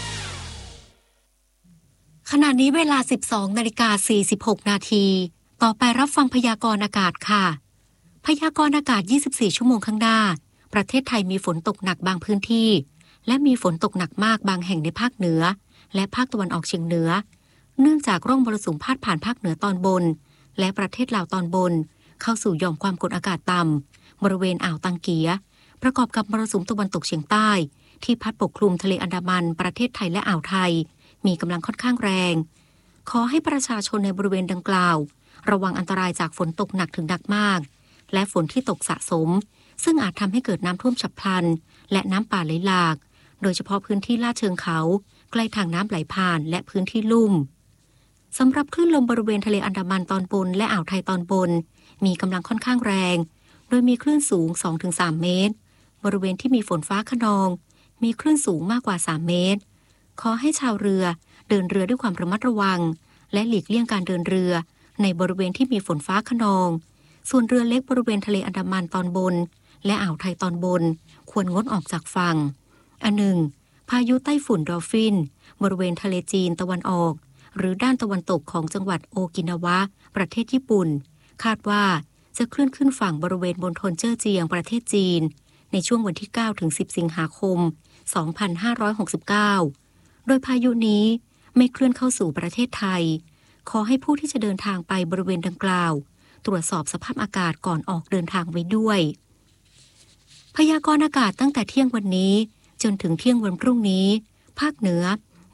ขณะนี้เวลา สิบสองนาฬิกาสี่สิบหกนาทีต่อไปรับฟังพยากรณ์อากาศค่ะพยากรณ์อากาศยี่สิบสี่ชั่วโมงข้างหน้าประเทศไทยมีฝนตกหนักบางพื้นที่และมีฝนตกหนักมากบางแห่งในภาคเหนือและภาคตะวันออกเฉียงเหนือเนื่องจากร่องมรสุมพาดผ่านภาคเหนือตอนบนและประเทศลาวตอนบนเข้าสู่หย่อมความกดอากาศต่ำบริเวณอ่าวตังเกียประกอบกับมรสุมตะวันตกเฉียงใต้ที่พัดปกคลุมทะเลอันดามันประเทศไทยและอ่าวไทยมีกำลังค่อนข้างแรงขอให้ประชาชนในบริเวณดังกล่าวระวังอันตรายจากฝนตกหนักถึงหนักมากและฝนที่ตกสะสมซึ่งอาจทำให้เกิดน้ำท่วมฉับพลันและน้ำป่าไหลหลากโดยเฉพาะพื้นที่ลาดเชิงเขาใกล้ทางน้ำไหลผ่านและพื้นที่ลุ่มสำหรับคลื่นลมบริเวณทะเลอันดามันตอนบนและอ่าวไทยตอนบนมีกำลังค่อนข้างแรงโดยมีคลื่นสูง สองถึงสาม เมตรบริเวณที่มีฝนฟ้าคะนองมีคลื่นสูงมากกว่าสามเมตรขอให้ชาวเรือเดินเรือด้วยความระมัดระวังและหลีกเลี่ยงการเดินเรือในบริเวณที่มีฝนฟ้าคะนองส่วนเรือเล็กบริเวณทะเลอันดามันตอนบนและอ่าวไทยตอนบนควรงดออกจากฝั่งอันหนึ่งพายุไต้ฝุ่นดอลฟินบริเวณทะเลจีนตะวันออกหรือด้านตะวันตกของจังหวัดโอกินาวะประเทศญี่ปุ่นคาดว่าจะเคลื่อนขึ้นฝั่งบริเวณมณฑลเจ้อเจียงประเทศจีนในช่วงวันที่เก้าถึงสิบสิงหาคมสองพันห้าร้อยหกสิบเก้าโดยพายุนี้ไม่เคลื่อนเข้าสู่ประเทศไทยขอให้ผู้ที่จะเดินทางไปบริเวณดังกล่าวตรวจสอบสภาพอากาศก่อนออกเดินทางไว้ด้วยพยากรณ์อากาศตั้งแต่เที่ยงวันนี้จนถึงเที่ยงวันพรุ่งนี้ภาคเหนือ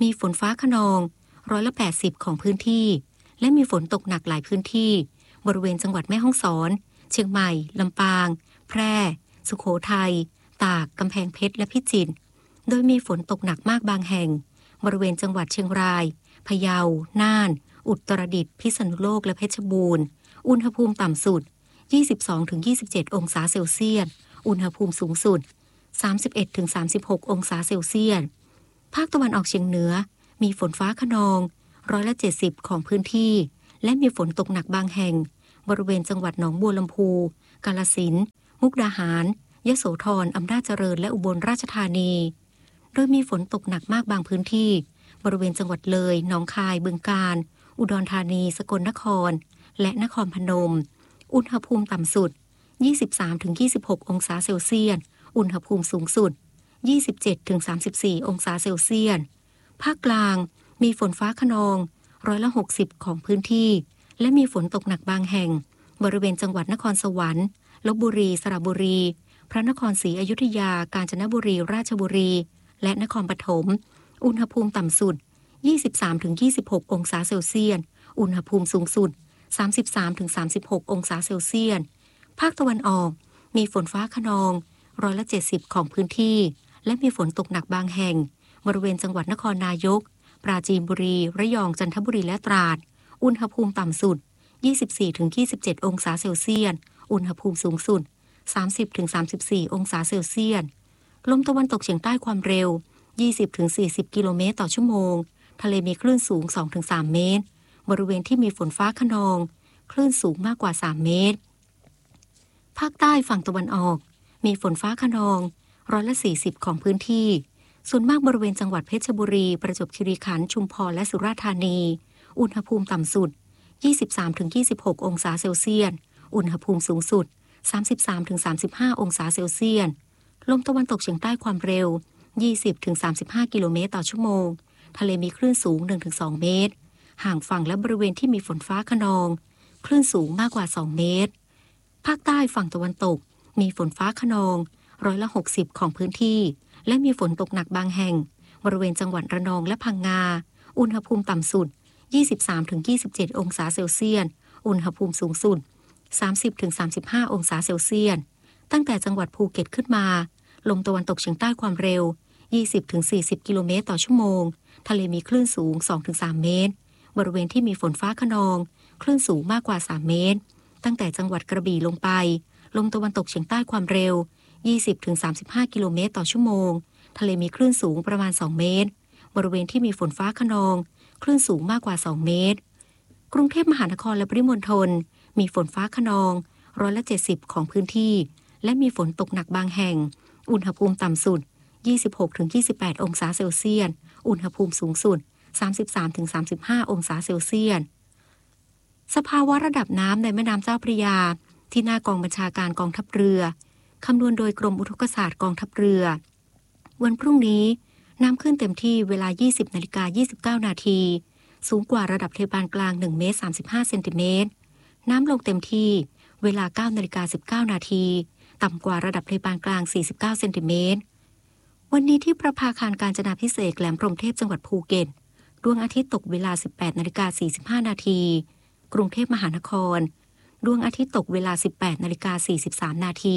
มีฝนฟ้าคะนองร้อยละแปดสิบของพื้นที่และมีฝนตกหนักหลายพื้นที่บริเวณจังหวัดแม่ฮ่องสอนเชียงใหม่ลำปางแพร่สุโขทัยตากกำแพงเพชรและพิจิตรโดยมีฝนตกหนักมากบางแห่งบริเวณจังหวัดเชียงรายพะเยาน่านอุตรดิตถ์พิษณุโลกและเพชรบูรณ์อุณหภูมิต่ำสุด ยี่สิบสองถึงยี่สิบเจ็ด องศาเซลเซียสอุณหภูมิสูงสุด สามสิบเอ็ดถึงสามสิบหก องศาเซลเซียสภาคตะวันออกเฉียงเหนือมีฝนฟ้าคะนองร้อยละเจ็ดสิบของพื้นที่และมีฝนตกหนักบางแห่งบริเวณจังหวัดหนองบัวลำพูกาฬสินธุ์มุกดาหารยโสธรอำนาจเจริญและอุบลราชธานีโดยมีฝนตกหนักมากบางพื้นที่บริเวณจังหวัดเลยหนองคายบึงกาฬอุดรธานีสกลนครและนครพนมอุณหภูมิต่ำสุด ยี่สิบสามถึงยี่สิบหก องศาเซลเซียสอุณหภูมิสูงสุด ยี่สิบเจ็ดถึงสามสิบสี่ องศาเซลเซียสภาคกลางมีฝนฟ้าคะนองร้อยละหกสิบของพื้นที่และมีฝนตกหนักบางแห่งบริเวณจังหวัดนครสวรรค์ลพบุรีสระบุรีพระนครศรีอยุธยากาญจนบุรีราชบุรีและนครปฐมอุณหภูมิต่ำสุด ยี่สิบสามถึงยี่สิบหก องศาเซลเซียสอุณหภูมิสูงสุด สามสิบสามถึงสามสิบหก องศาเซลเซียสภาคตะวันออกมีฝนฟ้าคะนองร้อยละเจ็ดสิบของพื้นที่และมีฝนตกหนักบางแห่งบริเวณจังหวัดนครนายกปราจีนบุรีระยองจันทบุรีและตราดอุณหภูมิต่ำสุด ยี่สิบสี่ถึงยี่สิบเจ็ด องศาเซลเซียสอุณหภูมิสูงสุด สามสิบถึงสามสิบสี่ องศาเซลเซียสลมตะวันตกเฉียงใต้ความเร็ว ยี่สิบถึงสี่สิบ กิโลเมตรต่อชั่วโมงทะเลมีคลื่นสูง สองถึงสาม เมตรบริเวณที่มีฝนฟ้าคะนองคลื่นสูงมากกว่าสามเมตรภาคใต้ฝั่งตะวันออกมีฝนฟ้าคะนองร้อยละสี่สิบของพื้นที่ส่วนมากบริเวณจังหวัดเพชรบุรีประจวบคีรีขันธ์ชุมพรและสุราษฎร์ธานีอุณหภูมิต่ำสุด ยี่สิบสามถึงยี่สิบหก องศาเซลเซียสอุณหภูมิสูงสุด สามสิบสามถึงสามสิบห้า องศาเซลเซียสลมตะวันตกเฉียงใต้ความเร็ว ยี่สิบถึงสามสิบห้า กิโลเมตรต่อชั่วโมงทะเลมีคลื่นสูง หนึ่งถึงสอง เมตรห่างฝั่งและบริเวณที่มีฝนฟ้าคะนองคลื่นสูงมากกว่าสองเมตรภาคใต้ฝั่งตะวันตกมีฝนฟ้าคะนองร้อยละหกสิบของพื้นที่และมีฝนตกหนักบางแห่งบริเวณจังหวัดระนองและพังงาอุณหภูมิต่ำสุด ยี่สิบสามถึงยี่สิบเจ็ด องศาเซลเซียสอุณหภูมิสูงสุด สามสิบถึงสามสิบห้า องศาเซลเซียสตั้งแต่จังหวัดภูเก็ตขึ้นมาลมตะวันตกเฉียงใต้ความเร็ว ยี่สิบถึงสี่สิบ กิโลเมตรต่อชั่วโมงทะเลมีคลื่นสูง สองถึงสาม เมตรบริเวณที่มีฝนฟ้าคะนองคลื่นสูงมากกว่าสามเมตรตั้งแต่จังหวัดกระบี่ลงไปลมตะวันตกเฉียงใต้ความเร็ว ยี่สิบถึงสามสิบห้า กิโลเมตรต่อชั่วโมงทะเลมีคลื่นสูงประมาณสองเมตรบริเวณที่มีฝนฟ้าคะนองคลื่นสูงมากกว่าสองเมตรกรุงเทพมหานครและปริมณฑลมีฝนฟ้าคะนองร้อยละเจ็ดสิบของพื้นที่และมีฝนตกหนักบางแห่งอุณหภูมิต่ำสุด ยี่สิบหกถึงยี่สิบแปด องศาเซลเซียสอุณหภูมิสูงสุด สามสิบสามถึงสามสิบห้า องศาเซลเซียสสภาวะระดับน้ำในแม่น้ำเจ้าพระยาที่หน้ากองบัญชาการกองทัพเรือคำนวณโดยกรมอุทกศาสตร์กองทัพเรือวันพรุ่งนี้น้ำขึ้นเต็มที่เวลา ยี่สิบนาฬิกายี่สิบเก้า นาทีสูงกว่าระดับทะเลปานกลางหนึ่งเมตรสามสิบห้าเซนติเมตรน้ำลงเต็มที่เวลา เก้านาฬิกาสิบเก้า นาทีต่ำกว่าระดับทะเลปานกลางสี่สิบเก้าเซนติเมตรวันนี้ที่ประภาคารกาญจนาภิเษกแหลมพรหมเทพจังหวัดภูเก็ตดวงอาทิตย์ตกเวลา สิบแปดนาฬิกาสี่สิบห้า นาทีกรุงเทพมหานครดวงอาทิตย์ตกเวลา สิบแปดนาฬิกาสี่สิบสาม นาที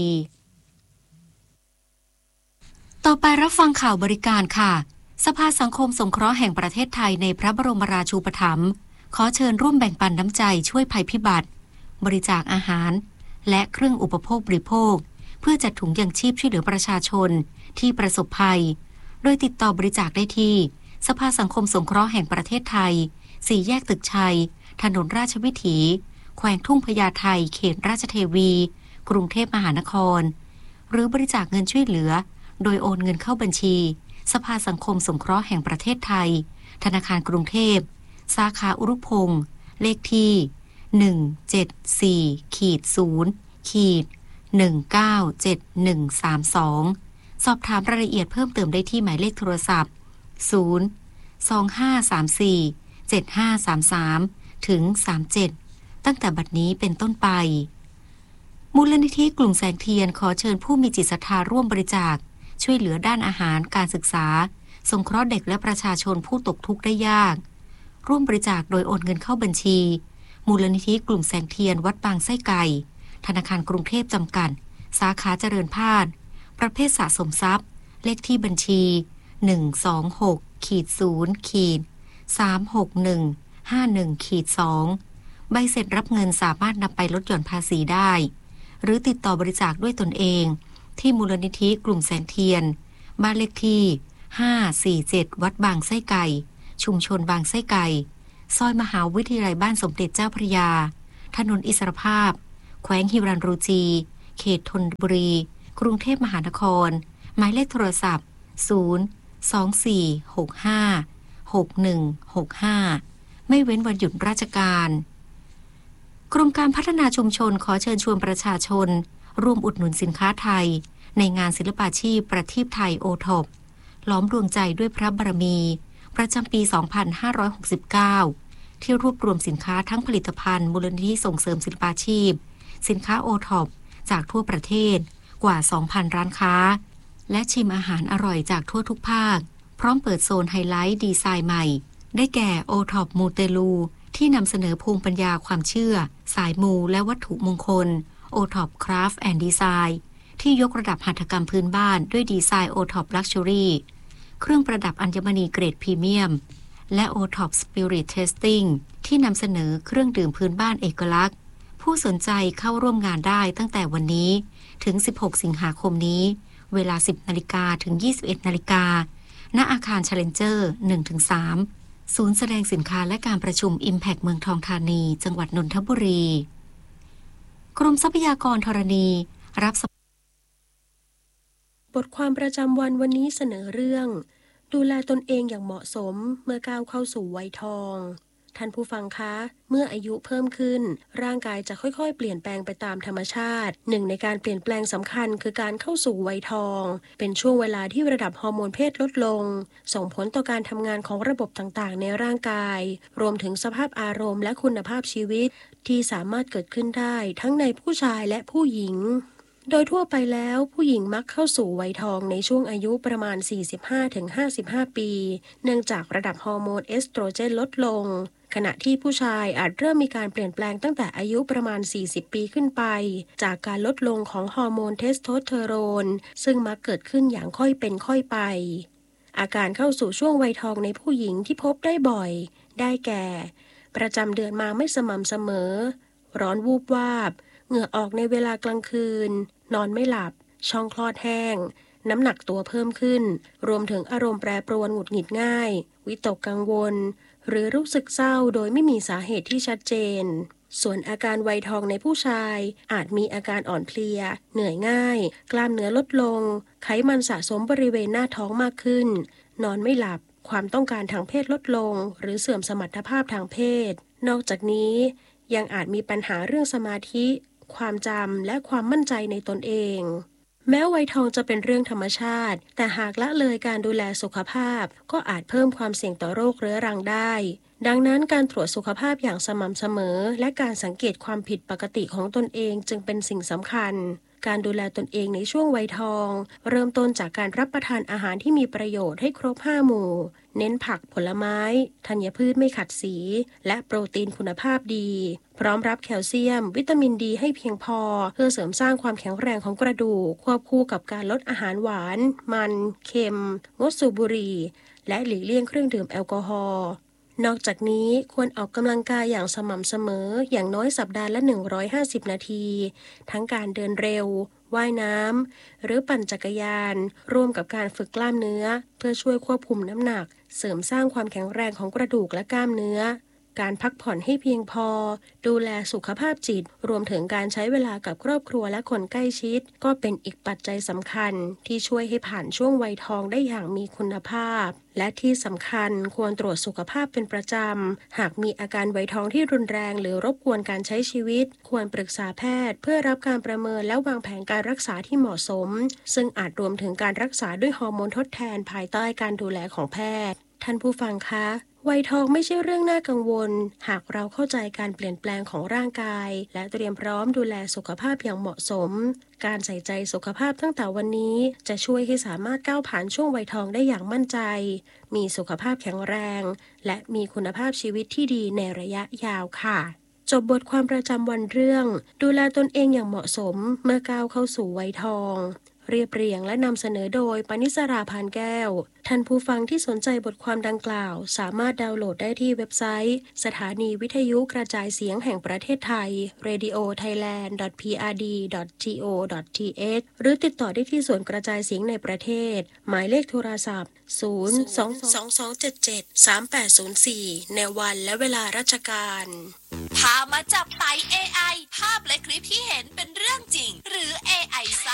ต่อไปรับฟังข่าวบริการค่ะสภาสังคมสงเคราะห์แห่งประเทศไทยในพระบรมราชูปถัมภ์ขอเชิญร่วมแบ่งปันน้ำใจช่วยภัยพิบัติบริจาคอาหารและเครื่องอุปโภคบริโภคเพื่อจัดถุงยังชีพช่วยเหลือประชาชนที่ประสบภัยโดยติดต่อบริจาคได้ที่สภาสังคมสงเคราะห์แห่งประเทศไทยสี่แยกตึกชัยถนนราชวิถีแขวงทุ่งพญาไทเขตราชเทวีกรุงเทพมหานครหรือบริจาคเงินช่วยเหลือโดยโอนเงินเข้าบัญชีสภาสังคมสงเคราะห์แห่งประเทศไทยธนาคารกรุงเทพสาขาอุรุพงษ์เลขที่ หนึ่ง เจ็ด สี่ ศูนย์ หนึ่ง เก้า เจ็ด หนึ่ง สาม สองสอบถามรายละเอียดเพิ่มเติมได้ที่หมายเลขโทรศัพท์ ศูนย์ สอง ห้า สาม สี่ เจ็ด ห้า สาม สาม ถึง สามสิบเจ็ดตั้งแต่บัดนี้เป็นต้นไปมูลนิธิกลุ่มแสงเทียนขอเชิญผู้มีจิตศรัทธาร่วมบริจาคช่วยเหลือด้านอาหารการศึกษาสงเคราะห์เด็กและประชาชนผู้ตกทุกข์ได้ยากร่วมบริจาคโดยโอนเงินเข้าบัญชีมูลนิธิกลุ่มแสงเทียนวัดบางไส้ไก่ธนาคารกรุงเทพจำกัดสาขาเจริญพาดประเภทสะสมทรัพย์เลขที่บัญชีหนึ่ง สอง หก ศูนย์ สาม หก หนึ่ง ห้า หนึ่ง สอง ใบเสร็จรับเงินสามารถนำไปลดหย่อนภาษีได้หรือติดต่อบริจาคด้วยตนเองที่มูลนิธิกลุ่มแสงเทียนบ้านเลขที่ห้า สี่ เจ็ดวัดบางไส้ไก่ชุมชนบางไส้ไก่ซอยมหาวิทยาลัยบ้านสมเด็จเจ้าพระยาถนนอิสรภาพแขวงฮิรัญรูจีเขตธนบุรีกรุงเทพมหานครหมายเลขโทรศัพท์ศูนย์ สอง สี่ หก ห้า หก หนึ่ง หก ห้าไม่เว้นวันหยุดราชการกรมการพัฒนาชุมชนขอเชิญชวนประชาชนร่วมอุดหนุนสินค้าไทยในงานศิลปาชีพประทีปไทยโอท็อปล้อมดวงใจด้วยพระบารมีประจำปี สองพันห้าร้อยหกสิบเก้า ที่รวบรวมสินค้าทั้งผลิตภัณฑ์มูลนิธิส่งเสริมศิลปาชีพสินค้าโอท็อปจากทั่วประเทศกว่า สองพัน ร้านค้าและชิมอาหารอร่อยจากทั่วทุกภาคพร้อมเปิดโซนไฮไลท์ดีไซน์ใหม่ได้แก่โอท็อปมูเตลูที่นำเสนอภูมิปัญญาความเชื่อสายมูและวัตถุมงคลโอท็อปคราฟต์แอนด์ดีไซน์ที่ยกระดับหัตถกรรมพื้นบ้านด้วยดีไซน์โอท็อปลักชัวรี่เครื่องประดับอัญมณีเกรดพรีเมียมและโอท็อปสปิริตเทสติ้งที่นำเสนอเครื่องดื่มพื้นบ้านเอกลักษณ์ผู้สนใจเข้าร่วมงานได้ตั้งแต่วันนี้ถึงสิบหกสิงหาคมนี้เวลา สิบนาฬิกาถึง ยี่สิบเอ็ดนาฬิกาณอาคาร Challenger หนึ่งถึงสาม ศูนย์แสดงสินค้าและการประชุม Impact เมืองทองธานีจังหวัดนนทบุรีกรมทรัพยากรธรณีรับบทความประจำวันวันนี้เสนอเรื่องดูแลตนเองอย่างเหมาะสมเมื่อก้าวเข้าสู่วัยทองท่านผู้ฟังคะเมื่ออายุเพิ่มขึ้นร่างกายจะค่อยๆเปลี่ยนแปลงไปตามธรรมชาติหนึ่งในการเปลี่ยนแปลงสำคัญคือการเข้าสู่วัยทองเป็นช่วงเวลาที่ระดับฮอร์โมนเพศลดลงส่งผลต่อการทำงานของระบบต่างๆในร่างกายรวมถึงสภาพอารมณ์และคุณภาพชีวิตที่สามารถเกิดขึ้นได้ทั้งในผู้ชายและผู้หญิงโดยทั่วไปแล้วผู้หญิงมักเข้าสู่วัยทองในช่วงอายุประมาณ สี่สิบห้าถึงห้าสิบห้า ปีเนื่องจากระดับฮอร์โมนเอสโตรเจนลดลงขณะที่ผู้ชายอาจเริ่มมีการเปลี่ยนแปลงตั้งแต่อายุประมาณ สี่สิบ ปีขึ้นไปจากการลดลงของฮอร์โมนเทสโทสเตอโรนซึ่งมักเกิดขึ้นอย่างค่อยเป็นค่อยไปอาการเข้าสู่ช่วงวัยทองในผู้หญิงที่พบได้บ่อยได้แก่ประจำเดือนมาไม่สม่ำเสมอร้อนวูบวาบเหงื่อออกในเวลากลางคืนนอนไม่หลับช่องคลอดแห้งน้ำหนักตัวเพิ่มขึ้นรวมถึงอารมณ์แปรปรวนหงุดหงิดง่ายวิตกกังวลหรือรู้สึกเศร้าโดยไม่มีสาเหตุที่ชัดเจนส่วนอาการวัยทองในผู้ชายอาจมีอาการอ่อนเพลียเหนื่อยง่ายกล้ามเนื้อลดลงไขมันสะสมบริเวณหน้าท้องมากขึ้นนอนไม่หลับความต้องการทางเพศลดลงหรือเสื่อมสมรรถภาพทางเพศนอกจากนี้ยังอาจมีปัญหาเรื่องสมาธิความจำและความมั่นใจในตนเองแม้วัยทองจะเป็นเรื่องธรรมชาติแต่หากละเลยการดูแลสุขภาพก็อาจเพิ่มความเสี่ยงต่อโรคเรื้อรังได้ดังนั้นการตรวจสุขภาพอย่างสม่ำเสมอและการสังเกตความผิดปกติของตนเองจึงเป็นสิ่งสำคัญการดูแลตนเองในช่วงวัยทองเริ่มต้นจากการรับประทานอาหารที่มีประโยชน์ให้ครบห้าหมู่เน้นผักผลไม้ธัญพืชไม่ขัดสีและโปรตีนคุณภาพดีพร้อมรับแคลเซียมวิตามินดีให้เพียงพอเพื่อเสริมสร้างความแข็งแรงของกระดูกควบคู่กับการลดอาหารหวานมันเค็มงดสูบบุหรี่และหลีกเลี่ยงเครื่องดื่มแอลกอฮอล์นอกจากนี้ควรออกกำลังกายอย่างสม่ำเสมออย่างน้อยสัปดาห์ละหนึ่งร้อยห้าสิบนาทีทั้งการเดินเร็วว่ายน้ำหรือปั่นจักรยานร่วมกับการฝึกกล้ามเนื้อเพื่อช่วยควบคุมน้ำหนักเสริมสร้างความแข็งแรงของกระดูกและกล้ามเนื้อการพักผ่อนให้เพียงพอดูแลสุขภาพจิตรวมถึงการใช้เวลากับครอบครัวและคนใกล้ชิดก็เป็นอีกปัจจัยสำคัญที่ช่วยให้ผ่านช่วงวัยทองได้อย่างมีคุณภาพและที่สำคัญควรตรวจสุขภาพเป็นประจำหากมีอาการวัยทองที่รุนแรงหรือรบกวนการใช้ชีวิตควรปรึกษาแพทย์เพื่อรับการประเมินและวางแผนการรักษาที่เหมาะสมซึ่งอาจรวมถึงการรักษาด้วยฮอร์โมนทดแทนภายใต้การดูแลของแพทย์ท่านผู้ฟังคะวัยทองไม่ใช่เรื่องน่ากังวลหากเราเข้าใจการเปลี่ยนแปลงของร่างกายและเตรียมพร้อมดูแลสุขภาพอย่างเหมาะสมการใส่ใจสุขภาพตั้งแต่วันนี้จะช่วยให้สามารถก้าวผ่านช่วงวัยทองได้อย่างมั่นใจมีสุขภาพแข็งแรงและมีคุณภาพชีวิตที่ดีในระยะยาวค่ะจบบทความประจำวันเรื่องดูแลตนเองอย่างเหมาะสมเมื่อก้าวเข้าสู่วัยทองเรียบเรียงและนำเสนอโดยปณิสราพานแก้วท่านผู้ฟังที่สนใจบทความดังกล่าวสามารถดาวน์โหลดได้ที่เว็บไซต์สถานีวิทยุกระจายเสียงแห่งประเทศไทย เรดิโอไทยแลนด์ ดอท พี อาร์ ดี ดอท ที โอ ดอท ที เอช หรือติดต่อได้ที่ส่วนกระจายเสียงในประเทศหมายเลขโทรศัพท์ศูนย์ สอง สอง สอง เจ็ด เจ็ด สาม แปด ศูนย์ สี่ในวันและเวลาราชการพามาจับไต่ เอ ไอ ภาพและคลิปที่เห็นเป็นเรื่องจริงหรือ เอ ไอ สร้าง